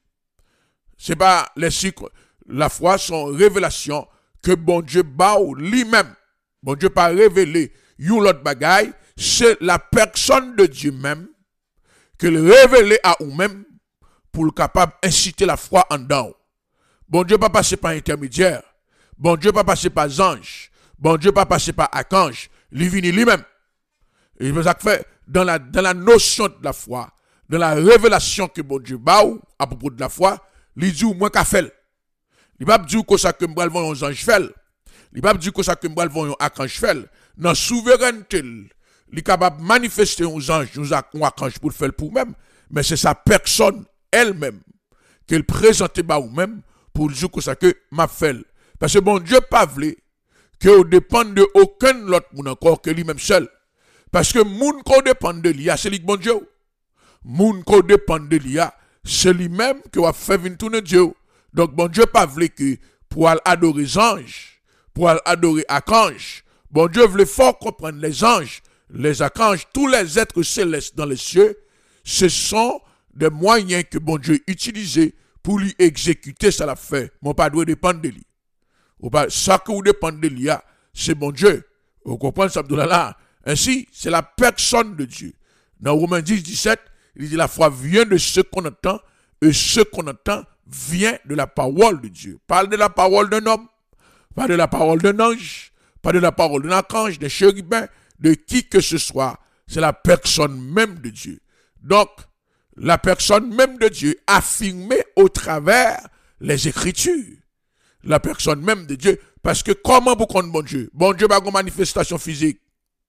C'est pas les cycles. La foi sont révélation que bon Dieu bao lui-même. Bon Dieu pas révélé yon l'autre bagaille, c'est la personne de Dieu même que le révélé à vous-même pour le capable inciter la foi en dedans. Bon Dieu pas passer par intermédiaire. Bon Dieu pas passer par ange. Bon Dieu pas passer par archange. Il vient lui-même. Et c'est ça que fait dans la notion de la foi, dans la révélation que bon Dieu bao à propos de la foi, il dit moins qu'a fait. Il va dire que ça que m'bral vont un ange fait. Il va dire que ça que m'bral vont un archange fait. Dans souveraineté, il est capable de manifester un ange, un archange pour le faire pour même, mais c'est sa personne elle-même qu'elle présente ba ou même pour dire que ça que m'a fait. Parce que bon Dieu pas voulu que on dépend de aucun autre monde encore que lui-même seul. Parce que moun qu'on dépend de lui, c'est lui bon Dieu. Moun qu'on dépend de lui, c'est lui-même qui va faire venir tourner Dieu. Donc, bon Dieu pas voulu que pour adorer les anges, pour adorer archanges, bon Dieu voulait fort comprendre les anges, les archanges, tous les êtres célestes dans les cieux, ce sont des moyens que bon Dieu utilisait pour lui exécuter ça l'a fait. Mon pas doit dépendre de lui. Ou pas, ça que vous dépendez de lui, c'est bon Dieu. Vous comprenez ça, là? Ainsi, c'est la personne de Dieu. Dans Romains 10, 17, il dit la foi vient de ce qu'on entend, et ce qu'on entend vient de la parole de Dieu. Parle de la parole d'un homme, pas de la parole d'un ange, pas de la parole d'un archange, d'un chérubin, de qui que ce soit. C'est la personne même de Dieu. Donc, la personne même de Dieu affirmée au travers les Écritures. La personne même de Dieu. Parce que comment vous connaissez bon Dieu? Bon Dieu n'a pas de manifestation physique.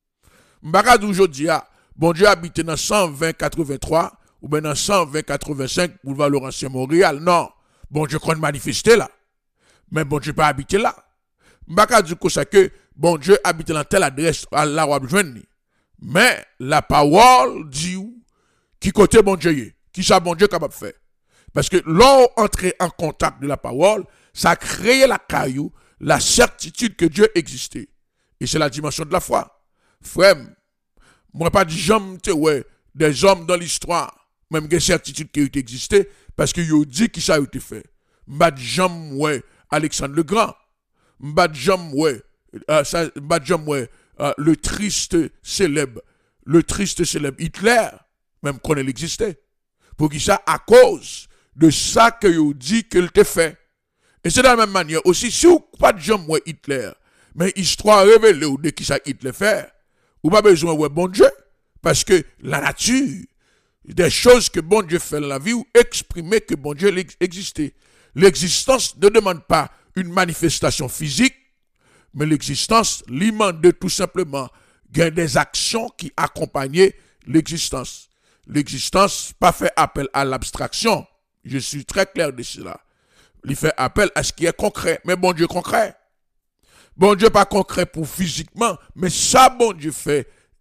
M'baka aujourd'hui, bon Dieu habite dans 120-83 ou bien dans 120-85 boulevard Laurentien Montréal. Non, bon Dieu qu'on manifester là. Mais bon Dieu pas habiter là. M'baka du coup ça que bon Dieu habite dans telle adresse là où besoin. Mais la parole dit qui côté bon Dieu est, qui ça bon Dieu capable de faire. Parce que l'on entrer en contact de la parole, ça crée la caillou, la certitude que Dieu existait. Et c'est la dimension de la foi. Frère, moi pas dit jamais ouais des hommes dans l'histoire, même des certitudes qui ont existé parce que yo dit qui ça a été fait. M'pas jamais ouais Alexandre le Grand. M'pas jamais ouais le triste célèbre Hitler, même qu'on existait. Pour qui ça à cause de ça que yo dit qu'il te fait. Et c'est de la même manière aussi si vous pas de jamais ouais Hitler, mais histoire révélée ou de qui ça Hitler fait. Ou pas besoin de bon Dieu. Parce que la nature, des choses que bon Dieu fait dans la vie, ou exprimer que bon Dieu existait. L'existence ne demande pas une manifestation physique, mais l'existence lui demande tout simplement des actions qui accompagnent l'existence. L'existence pas fait appel à l'abstraction. Je suis très clair de cela. Il fait appel à ce qui est concret. Mais bon Dieu concret. Bon Dieu pas concret pour physiquement, mais ça bon Dieu fait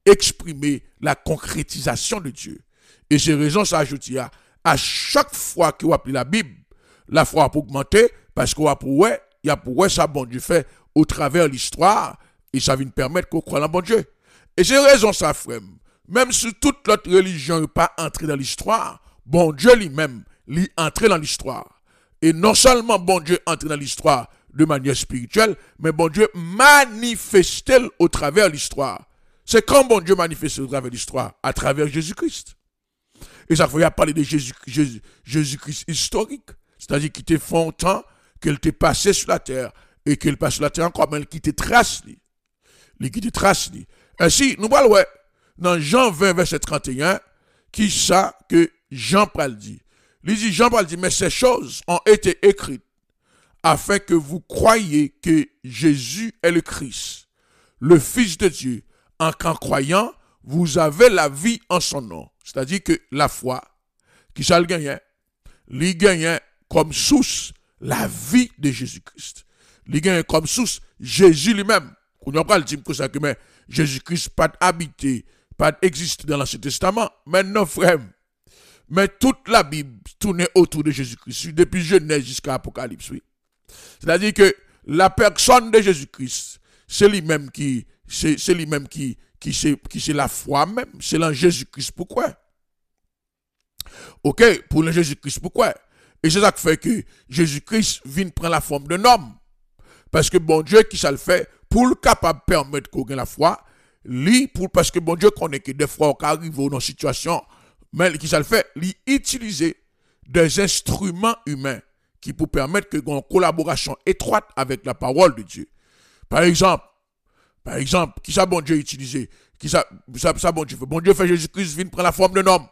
exprimer la concrétisation de Dieu. Et c'est raison ça, je dis, à chaque fois que vous appelez la Bible, la foi pour augmenter, parce qu'on a pour ça, bon Dieu fait au travers de l'histoire, et ça vient permettre qu'on croit en bon Dieu. Et c'est raison ça, frère. Même si toute l'autre religion n'est pas entrée dans l'histoire, bon Dieu lui-même, lui entré dans l'histoire. Et non seulement bon Dieu entré dans l'histoire de manière spirituelle, mais bon Dieu manifesté au travers de l'histoire. C'est quand bon Dieu manifeste au travers de l'histoire, à travers Jésus-Christ. Et ça faut y parler de Jésus-Christ historique. C'est-à-dire qu'il était fond temps, qu'il était passé sur la terre, et qu'il passe sur la terre encore, mais qu'il était trace. Il quitte trace. Ainsi, nous parlons dans Jean 20, verset 31, qui ça que Jean Paul dit. Il dit, Jean Paul dit, mais ces choses ont été écrites afin que vous croyiez que Jésus est le Christ, le Fils de Dieu, en qu'en croyant, vous avez la vie en son nom. C'est-à-dire que la foi, qui ça le gagne, il gagne comme source la vie de Jésus-Christ. Il gagne comme source Jésus lui-même. On n'a pas le dire que ça que mais Jésus-Christ pas habité, pas existe dans l'Ancien Testament. Mais non, frère. Mais toute la Bible tourne autour de Jésus-Christ, depuis Genèse jusqu'à Apocalypse. Oui. C'est-à-dire que la personne de Jésus-Christ, c'est lui-même qui c'est la foi même, c'est en Jésus-Christ. Pourquoi? Ok, pour le Jésus-Christ, pourquoi? Et c'est ça qui fait que Jésus-Christ vient prendre la forme d'un homme. Parce que bon Dieu, qui ça le fait, pour le capable de permettre qu'on ait la foi, parce que bon Dieu connaît que des fois on arrive dans une situation, mais qui ça le fait, lui utiliser des instruments humains qui pour permettre qu'on ait une collaboration étroite avec la parole de Dieu. Par exemple, qui ça bon Dieu utilisé? Qui ça bon Dieu fait? Bon Dieu fait Jésus-Christ vient prendre la forme d'un homme.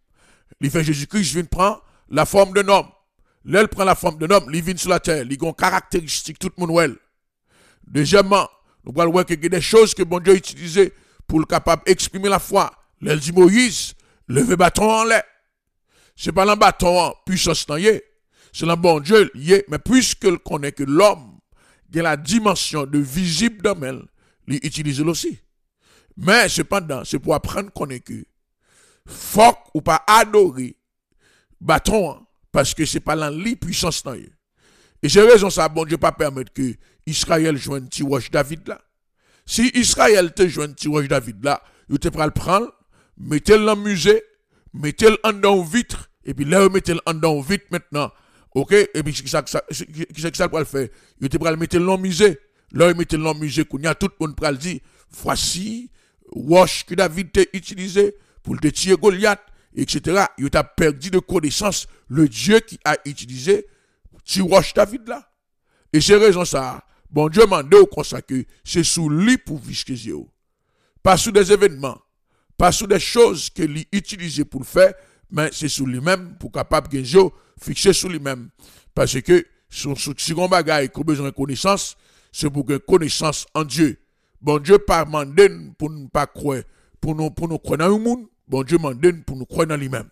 Il fait Jésus-Christ vient prendre la forme d'un homme. Là, il prend la forme d'un homme, il vient sur la terre, il a une caractéristique, tout le monde ouel. Deuxièmement, nous allons voir qu'il y a des choses que bon Dieu a utilisées pour le capable d'exprimer la foi. Là, il dit Moïse, levez bâton en l'air. Ce n'est pas le bâton en puissance, c'est le bon Dieu, mais puisqu'il connaît que l'homme a la dimension de visible d'homme, il utilise aussi. Mais cependant, c'est pour apprendre qu'on est que faut ou pas adorer bâton parce que c'est pas la puissance. Et c'est raison ça, bon Dieu pas permettre que Israël joigne un petit roche David là. Si Israël te joigne un petit roche David là, il te le prendre, mettez-le dans le musée, mettez-le en dans vitre, et puis là, mettez-le en dans vitre maintenant. Ok? Et puis, qui ça pour le faire? Il te le mettre dans le musée. Là, il mettez-le dans le musée, qu'on y a tout le monde pour le dire, voici, roche que David t'a utilisé pour te tuer Goliath, etc. Il t'a perdu de connaissance le Dieu qui a utilisé tu roche David là. Et c'est raison ça. Bon Dieu m'a dit au que c'est sous lui pour visquer. Pas sous des événements, pas sous des choses que lui utilisé pour le faire, mais c'est sous lui-même pour capable de fixer sous lui-même. Parce que si on bagaille qu'on a besoin de connaissance, c'est pour que connaissance en Dieu. Bon Dieu pas mandé pour ne pas croire, pour nous croire dans le monde. Bon Dieu m'a donné pour nous croire dans lui-même.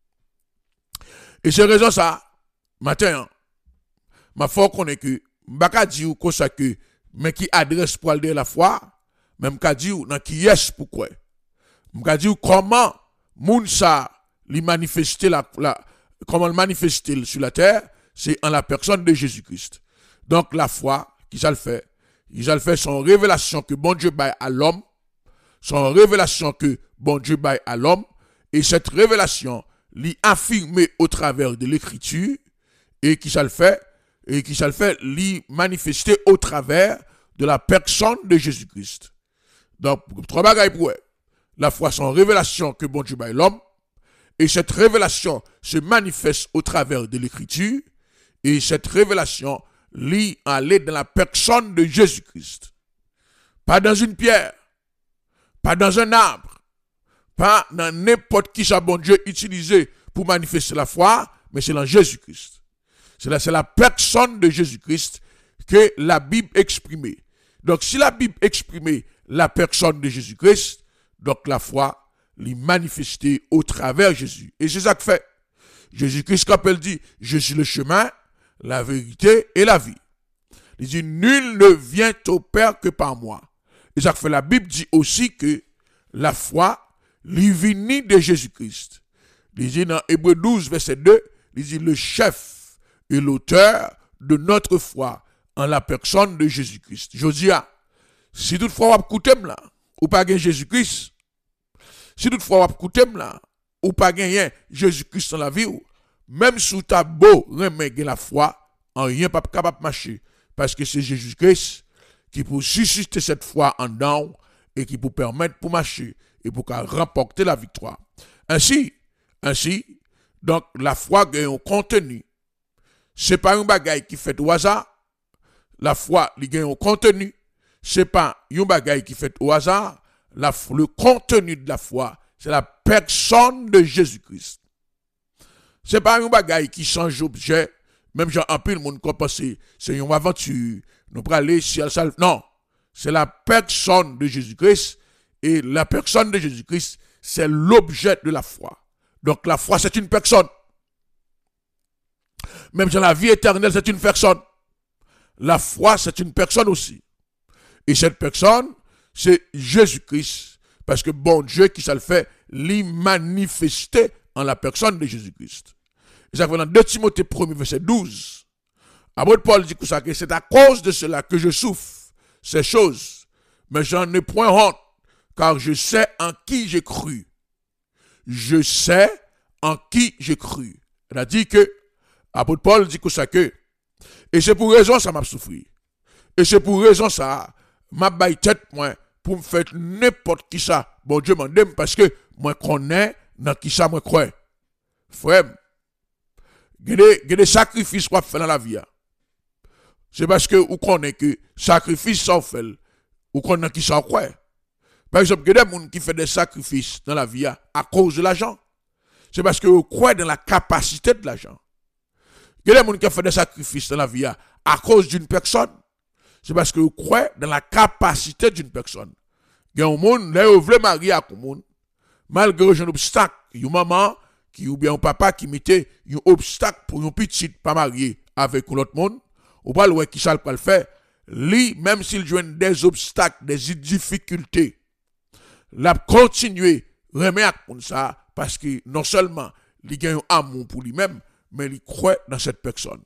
Et c'est raison ça, matin, ma foi qu'on est que, m'baka di ou ko ça que, mais qui adresse pour aller de la foi, même ka di ou nan qui est pourquoi. M'ka di ou comment, moun sa, li manifester comment le manifester sur la terre, c'est en la personne de Jésus-Christ. Donc la foi, qui ça le fait? Il a fait son révélation que bon Dieu baille à l'homme, son révélation que bon Dieu baille à l'homme, et cette révélation l'y affirmée au travers de l'écriture, et qui ça le fait, l'y manifester au travers de la personne de Jésus-Christ. Donc, trois bagailles pour la foi, son révélation que bon Dieu baille l'homme, et cette révélation se manifeste au travers de l'écriture, et cette révélation l'y aller dans la personne de Jésus-Christ. Pas dans une pierre, pas dans un arbre, pas dans n'importe qui ça bon Dieu utilisé pour manifester la foi, mais c'est dans Jésus-Christ. C'est la personne de Jésus-Christ que la Bible exprimait. Donc si la Bible exprimait la personne de Jésus-Christ, donc la foi l'est manifestée au travers de Jésus. Et c'est ça que fait. Jésus-Christ, quand il dit, je suis le chemin, la vérité et la vie. Il dit, nul ne vient au Père que par moi. Et ça que fait la Bible dit aussi que la foi, l'ivini de Jésus-Christ. Il dit dans Hébreux 12, verset 2, il dit le chef et l'auteur de notre foi en la personne de Jésus-Christ. Je dis, si toutefois vous écoutez là, ou pas gagner Jésus-Christ, si toutefois vous écoutez là, ou pas gagner Jésus-Christ dans la vie, même si tu as beau remettre la foi, en rien pas capable de marcher. Parce que c'est Jésus-Christ qui peut susciter cette foi en dedans et qui peut permettre pour marcher et pour remporter la victoire. Ainsi, donc la foi gagne un contenu. C'est pas un bagaille qui fait au hasard. La foi gagne un contenu. C'est pas un bagaille qui fait au hasard. Le contenu de la foi, c'est la personne de Jésus-Christ. C'est pas un bagaille qui change d'objet. Même Jean en pile, monde pense c'est une aventure. Nous prenons aller ciel salve. Non, c'est la personne de Jésus-Christ. Et la personne de Jésus-Christ, c'est l'objet de la foi. Donc la foi, c'est une personne. Même dans la vie éternelle, c'est une personne. La foi, c'est une personne aussi. Et cette personne, c'est Jésus-Christ. Parce que bon Dieu, qui ça le fait, l'y manifester en la personne de Jésus-Christ. Et ça fait dans 2 Timothée 1, verset 12. Apôtre Paul dit que c'est à cause de cela que je souffre ces choses. Mais j'en ai point honte, car je sais en qui j'ai cru. Je sais en qui j'ai cru. Il a dit que, apôtre Paul dit que et c'est pour raison ça m'a souffert. Et c'est pour raison ça, m'a baille tête moi, pour me faire n'importe qui ça. Bon Dieu m'en donne parce que moi connais dans qui ça moi crois. Frère, il y a des sacrifices qu'on fait dans la vie. C'est parce que vous connaissez que sacrifice ça fait, vous connaissez qui ça croit. Par exemple, il y a des gens qui font des sacrifices dans la vie à cause de l'argent. C'est parce que vous croyez dans la capacité de l'argent. Il y a des gens qui font des sacrifices dans la vie à cause d'une personne. C'est parce que vous croyez dans la capacité d'une personne. Il y a un monde, là, vous voulez marier à un monde, malgré un obstacle, il y a une maman ou bien un papa qui mettait un obstacle pour une petite pas mariée avec l'autre monde, ou pas le qui ça le faire, lui, même s'il joue des obstacles, des difficultés, l'a continuer remettre comme ça, parce que non seulement il gagne un amour pour lui-même, mais il croit dans cette personne.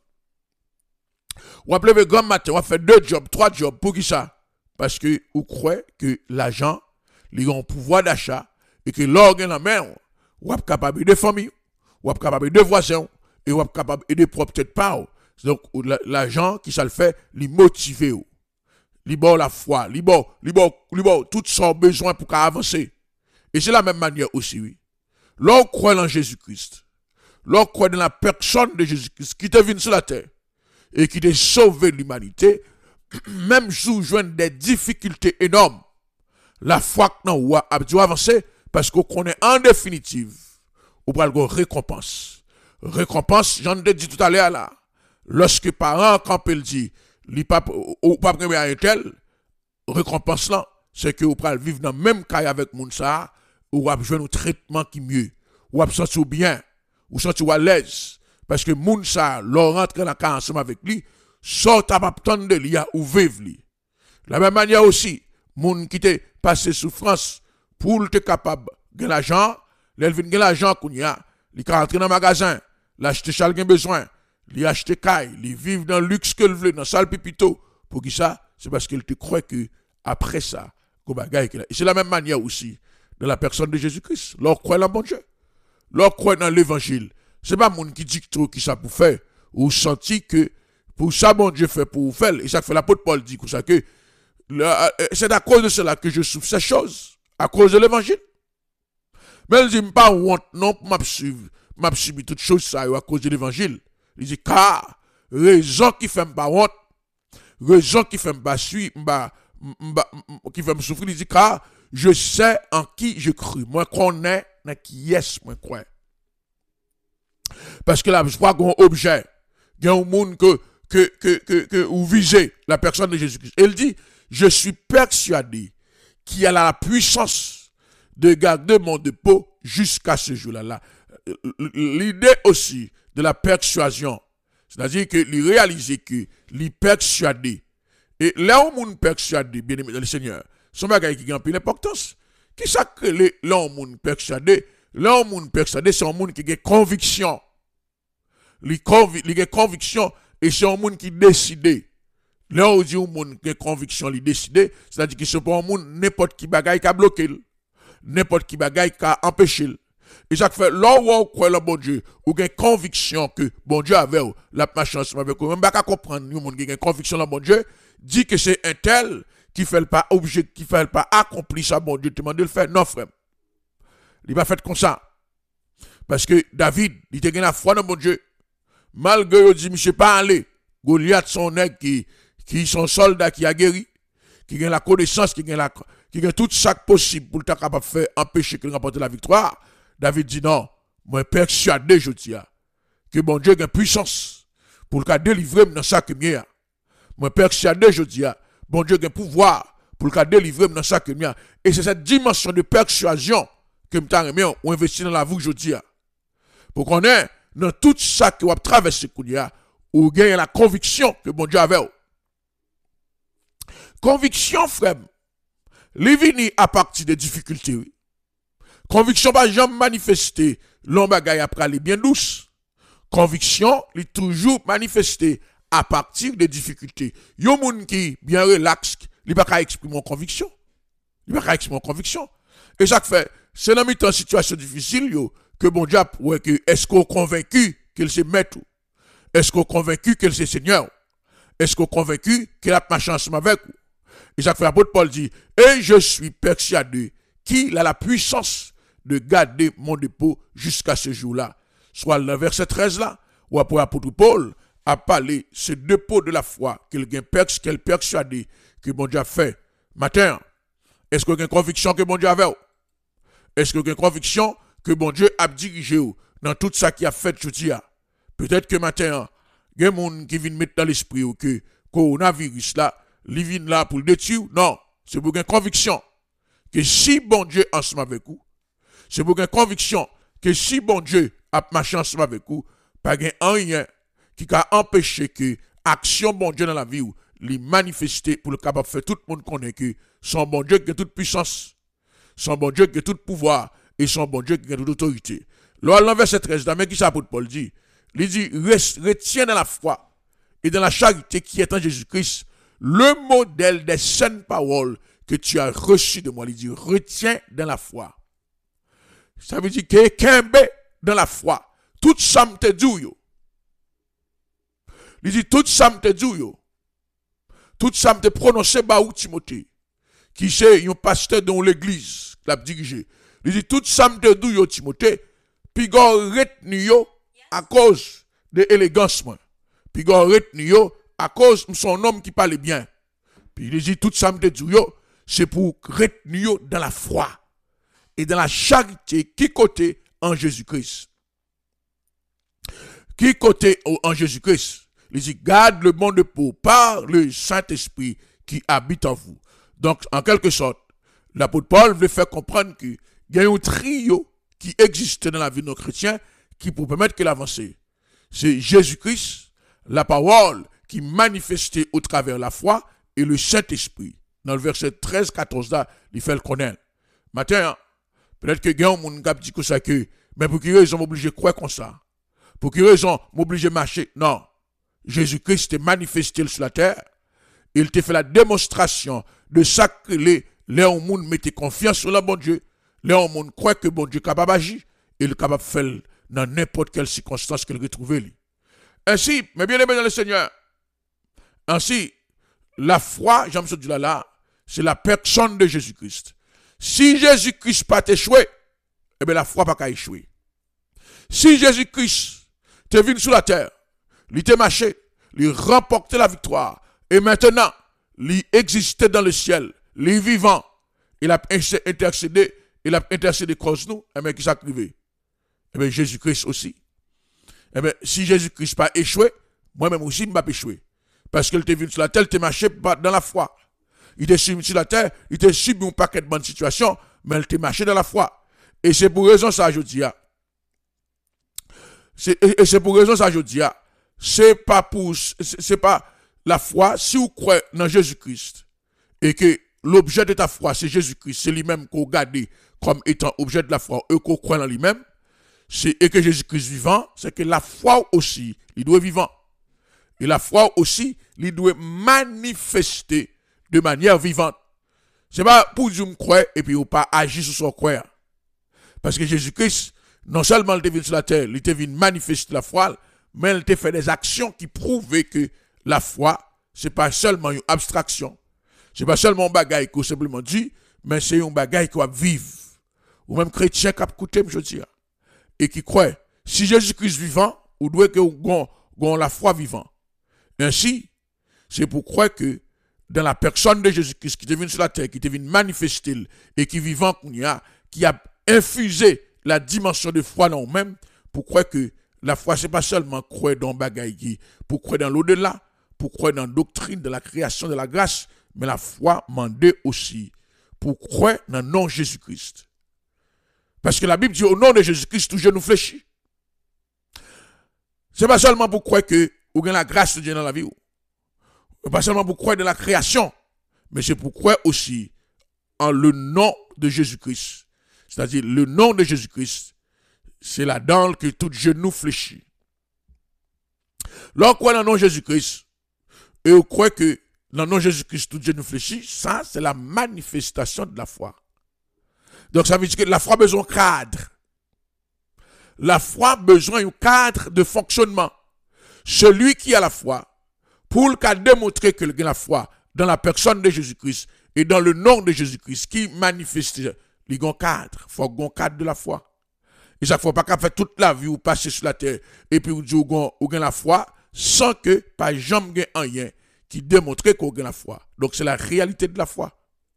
Ou appelez le grand matin, on fait 2 jobs, 3 jobs, pour qui ça? Parce que vous croyez que l'argent, il a un pouvoir d'achat, et que l'organe en main, ou êtes capable de famille, ou êtes capable de voisins, et ou êtes capable de propre tête pas. Donc, l'argent qui ça le fait, il motive, il bon la foi, il bon tout son besoin pour avancer. Et c'est la même manière aussi, oui. L'on croit en Jésus-Christ, l'on croit dans la personne de Jésus-Christ qui est venu sur la terre et qui a sauvé l'humanité, même sous des difficultés énormes. La foi que nous avons avancer parce qu'on connaît en définitive, on va avoir récompense. Récompense, j'en ai dit tout à l'heure là. Lorsque parents, quand ils disent, ou pas premier à un tel, récompense là, c'est que vous pouvez vivre dans le même cas avec Mounsa, ou vous avez un traitement qui est mieux, ou vous sentez bien, ou sentez à l'aise. Parce que Mounsa, leur rentre dans le cas ensemble avec lui, sort à attendre de lui, ou vivre lui. De la même manière aussi, moun qui te passé souffrance, pour être capable de gagner l'argent, l'elle vient gagner l'argent qu'on y a, il peut rentrer dans le magasin, l'acheter chaque besoin, il acheter caille, il vivre dans le luxe que veut, dans la salle pipito. Pour qui ça? C'est parce qu'il te croit que après ça, et c'est la même manière aussi de la personne de Jésus-Christ. Leur croit dans bon Dieu. Leur croit dans l'évangile. C'est pas moun qui dit trop qui ça pour faire. Ou senti que pour ça bon Dieu fait pour vous faire. Et ça fait l'apôtre Paul dit que c'est à cause de cela que je souffre ces choses. À cause de l'évangile. Mais il dit pas honte non pour m'a subi toutes choses ça à cause de l'évangile. Il dit car raison qui fait pas honte, raison qui fait pas suivre, qui fait me souffrir, il dit car je sais en qui je cru. Moi connais dans qui est moi crois. Parce que là je crois qu'on objet, il y a un monde que vous visez la personne de Jésus-Christ. Il dit je suis persuadé qu'il a la puissance de garder mon dépôt jusqu'à ce jour-là. L'idée aussi de la persuasion, c'est-à-dire que il réalise que il persuadé. Et là où on persuadé, bien aimé dans le Seigneur, son bagage qui a une importance. Qui ça que l'homme persuadé? L'homme persuadé, c'est un monde qui a conviction. Il a conviction et c'est un monde qui décide. Là, on dit un monde qui a conviction, il décide, c'est-à-dire que c'est pas un monde n'importe qui bagaille qui a bloqué, n'importe qui bagaille qui a empêché. Et ça fait, là où on croit le bon Dieu, ou une conviction que bon Dieu avait, la chance avec vous, même pas comprendre, un monde qui a une conviction dans bon Dieu, dit que c'est un tel qui fait pas objet, qui fait pas accomplir ça, bon Dieu, te demande de le faire. Non, frère. Il pas fait comme ça. Parce que David, il était la foi dans bon Dieu. Malgré il dit, monsieur, pas aller. Goliath, son nègre qui sont soldats qui a guéri, qui a la connaissance, qui a tout ça possible pour être capable de faire empêcher qu'il remporte la victoire. David dit non, moi persuadé, je dis, que bon Dieu a une puissance pour le délivrer dans ça que mien. Moi persuadé, je dis, bon Dieu a un pouvoir pour le délivrer dans ça que mien. Et c'est cette dimension de persuasion que je ou investi dans la vie, je dis. Pour qu'on ait dans tout ça que vous traversé, ou gagne la conviction que bon Dieu avait. Conviction, frère, les vini à partir des difficultés. Oui. Conviction, pas jamais manifester l'homme bagaille après aller bien douce. Conviction, il toujours manifester à partir des difficultés. Yon moun qui bien relax, il pas qu'à exprimer en conviction. Il pas qu'à exprimer en conviction. Et ça fait, c'est dans une situation difficile que bon Dieu ouais que est-ce qu'on convaincu qu'il se met tout? Est-ce qu'on convaincu qu'il se Seigneur? Est-ce qu'on convaincu qu'il a ma chance avec vous? Et ça fait l'apôtre Paul dit, et je suis persuadé qu'il a la puissance de garder mon dépôt jusqu'à ce jour-là. Soit le verset 13 là, où après l'apôtre Paul a parlé ce dépôt de la foi qu'elle persuadé que bon Dieu a fait. Matin, est-ce que vous avez une conviction que bon Dieu avait? Est-ce que vous avez une conviction que bon Dieu a dirigé dans tout ça qui a fait jeudi? Peut-être que matin, il y a des gens qui viennent mettre dans l'esprit que le coronavirus là, il vient là pour le détruire. Non, c'est pour une conviction que si bon Dieu est ensemble avec vous, c'est pour une conviction que si bon Dieu a marché ensemble avec vous, pas rien qui a empêché que l'action bon Dieu dans la vie, les manifester pour le capable de faire tout le monde connaît que son bon Dieu qui a toute puissance, son bon Dieu qui a tout pouvoir et son bon Dieu qui a toute autorité. Lors de verset 13, dans qui ça Paul dit, il dit, retiens dans la foi et dans la charité qui est en Jésus-Christ le modèle des saintes paroles que tu as reçues de moi. Il dit, retiens dans la foi. Ça veut dire que qu'embe dans la foi. Tout ça me te dit, yo. Il dit, tout ça me te dit, yo. Tout ça me te prononcé par Timothée, qui c'est un pasteur dans l'église, qui l'a dirigé. Il dit, tout ça me te dit, yo, Timothée, puis gon retenu yo à cause de l'élégance, moi. Puis gon retenu yo à cause de son homme qui parle bien. Puis il dit, tout ça me dit, c'est pour retenir dans la foi et dans la charité qui côté en Jésus-Christ. Qui côté en Jésus-Christ. Il dit, garde le bon dépôt par le Saint-Esprit qui habite en vous. Donc, en quelque sorte, l'apôtre Paul veut faire comprendre qu'il y a un trio qui existe dans la vie de nos chrétiens qui peut permettre que l'avancée. C'est Jésus-Christ, la parole qui manifestait au travers la foi et le Saint-Esprit. Dans le verset 13-14 là, il fait le connaître. Matin, peut-être que Guillaume moun gap dit que ça que, mais pour quelle raison m'oblige croire comme ça? Pour quelle raison m'oblige marcher? Non. Jésus-Christ est manifesté sur la terre. Il te fait la démonstration de ça que les gens mettent confiance sur le bon Dieu. Les gens croient que bon Dieu est capable d'agir. Il est capable de faire dans n'importe quelle circonstance qu'il retrouve. Ainsi, mes bien-aimés dans le Seigneur, ainsi, la foi, j'aime ce Dieu là, c'est la personne de Jésus-Christ. Si Jésus-Christ n'a pas échoué, eh bien la foi n'a pas échoué. Si Jésus-Christ te venu sur la terre, il te marché, il remporté la victoire, et maintenant, il existait dans le ciel, il est vivant, il a intercédé contre nous, eh bien qui s'est arrivé? Eh bien Jésus-Christ aussi. Eh bien, si Jésus-Christ n'a pas échoué, moi-même aussi, je ne vais pas échouer. Parce qu'il était venu sur la terre, il était marché dans la foi. Il était subi sur la terre, il était subi un paquet de bonnes situations, mais il était marché dans la foi. Et c'est pour raison ça, je dis. C'est pour raison ça, je dis. C'est pas la foi, si vous croyez dans Jésus-Christ, et que l'objet de ta foi, c'est Jésus-Christ, c'est lui-même qu'on regarde comme étant objet de la foi, eux qu'on croit en lui-même, et que Jésus-Christ vivant, c'est que la foi aussi, il doit vivant. Et la foi aussi, il doit manifester de manière vivante. C'est pas pour dire me croire et puis ou pas agir sur son croire. Parce que Jésus-Christ, non seulement il est venu sur la terre, il est venu manifester la foi, mais il a fait des actions qui prouvent que la foi, c'est pas seulement une abstraction. C'est pas seulement un bagage qu'on simplement dit, mais c'est un bagage qu'on va vivre. Ou même chrétien qui a écouté, je dis, et qui croit. Si Jésus-Christ vivant, ou doit que on la foi vivant. Ainsi, c'est pour croire que dans la personne de Jésus-Christ qui est venu sur la terre, qui est venu manifester et qui vivant, qui a infusé la dimension de foi dans nous-mêmes, pour croire que la foi, c'est pas seulement croire dans bagaille, pour croire dans l'au-delà, pour croire dans la doctrine de la création de la grâce, mais la foi mandée aussi pour croire dans le nom de Jésus-Christ. Parce que la Bible dit au nom de Jésus-Christ, tout genou fléchit. C'est pas seulement pour croire que vous avez la grâce de Dieu dans la vie. Pas seulement pour croire dans la création, mais c'est pour croire aussi en le nom de Jésus-Christ. C'est-à-dire le nom de Jésus-Christ, c'est là-dedans que tout genou fléchit. Lorsqu'on croit dans le nom de Jésus-Christ, et on croit que dans le nom de Jésus-Christ, tout genou fléchit, ça, c'est la manifestation de la foi. Donc, ça veut dire que la foi a besoin d'un cadre. La foi a besoin d'un cadre de fonctionnement. Celui qui a la foi, pour le cas démontrer que la foi dans la personne de Jésus-Christ et dans le nom de Jésus-Christ qui manifeste, il y a un cadre. Il faut un cadre de la foi. Et ça ne faut pas qu'à faire toute la vie ou passer sur la terre et puis vous dites vous avez la foi sans que pas jamais rien qui démontre qu'on a la foi. Donc c'est la réalité de la foi.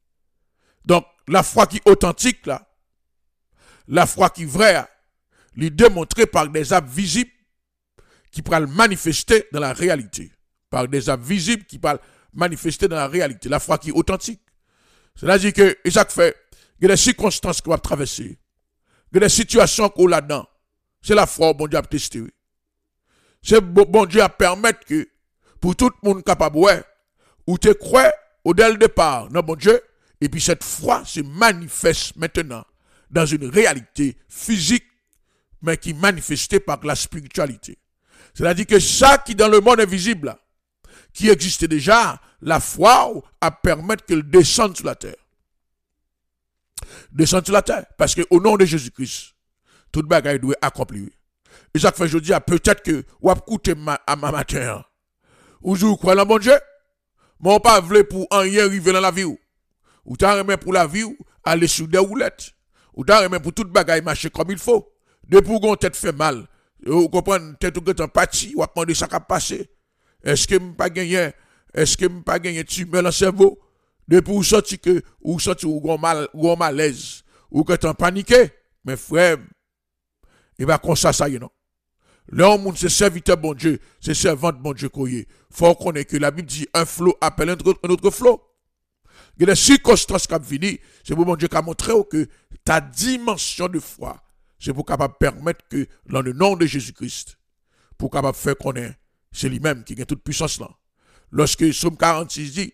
Donc la foi qui est authentique là, la foi qui est vraie, il est démontrée par des actes visibles qui peuvent manifester dans la réalité. Par des actes visibles qui peuvent manifester dans la réalité. La foi qui est authentique. C'est-à-dire que, et ça fait, il y a des circonstances qu'on va traverser. Il y a des situations qu'on a là-dedans. C'est la foi, bon Dieu a testé. C'est bon Dieu à permettre que, pour tout le monde capable, ou te crois dès le départ, non, bon Dieu, et puis cette foi se manifeste maintenant dans une réalité physique, mais qui est manifestée par la spiritualité. C'est-à-dire que ça qui dans le monde invisible, qui existait déjà, la foi a permettre qu'elle descende sur la terre. Descendre sur la terre. Parce qu'au nom de Jésus-Christ, toute bagaille doit accomplir. Et ça fait, je dis, peut-être que, ou à écouter à ma matin, ou je crois dans mon Dieu, mais on pas voulu pour un rien arriver dans la vie. Ou t'as remis pour la vie, aller sur des roulettes. Ou t'as remis pour toute bagaille marcher comme il faut. Depuis qu'on tête fait mal, vous comprenez, tête ou en parti, ou à demander ça qui a passé. Est-ce que m'pas gagné, tumeur dans le cerveau? Depuis où sorti que, ou sorti ou gros malaise, ou que t'en paniqué, mes frères, il va comme ça, y est, non? L'homme, c'est serviteur bon Dieu, c'est servant bon Dieu qu'on y est. Faut qu'on ait que la Bible dit un flot appelle un autre flot. Il y a des circonstances qui ont fini, c'est pour bon Dieu qui a montré que ta dimension de foi, c'est pour capable permettre que, dans le nom de Jésus-Christ, pour capable faire qu'on ait, c'est lui-même qui a toute puissance là. Lorsque Somme 46 dit,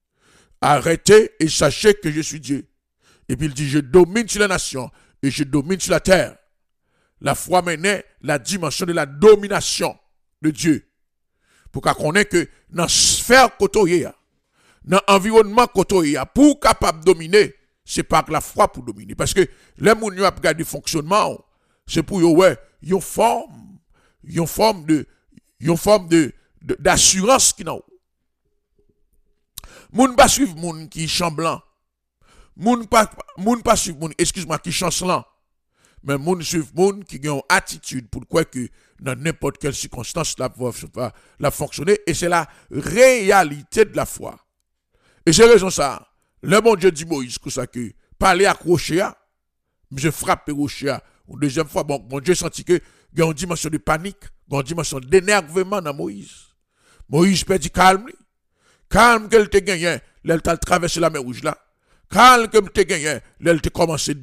arrêtez et sachez que je suis Dieu. Et puis il dit, je domine sur la nation et je domine sur la terre. La foi menait la dimension de la domination de Dieu. Pour qu'on ait que dans la sphère côtoyée, dans l'environnement côtoyé, pour capable dominer, c'est pas la foi pour dominer. Parce que les gens qui ont regardé le fonctionnement, c'est pour une forme d'assurance qui n'a. Moun pas suivre moun qui chamblant. Moun pas suivre moun, excuse-moi, qui chancelant. Mais moun suivre moun qui ont une attitude pour quoi que dans n'importe quelle circonstance la fonctionner et c'est la réalité de la foi. Et c'est raison ça. Le bon Dieu dit Moïse que ça que parler à Rocher, je frappe Rocher une deuxième fois bon Dieu senti que il y a une dimension de panique, une dimension d'énervement dans Moïse. Moïse perdit calme. Calme qu'elle te gagne, elle t'a traversé la mer rouge là. Calme qu'elle te gagne, elle te commencé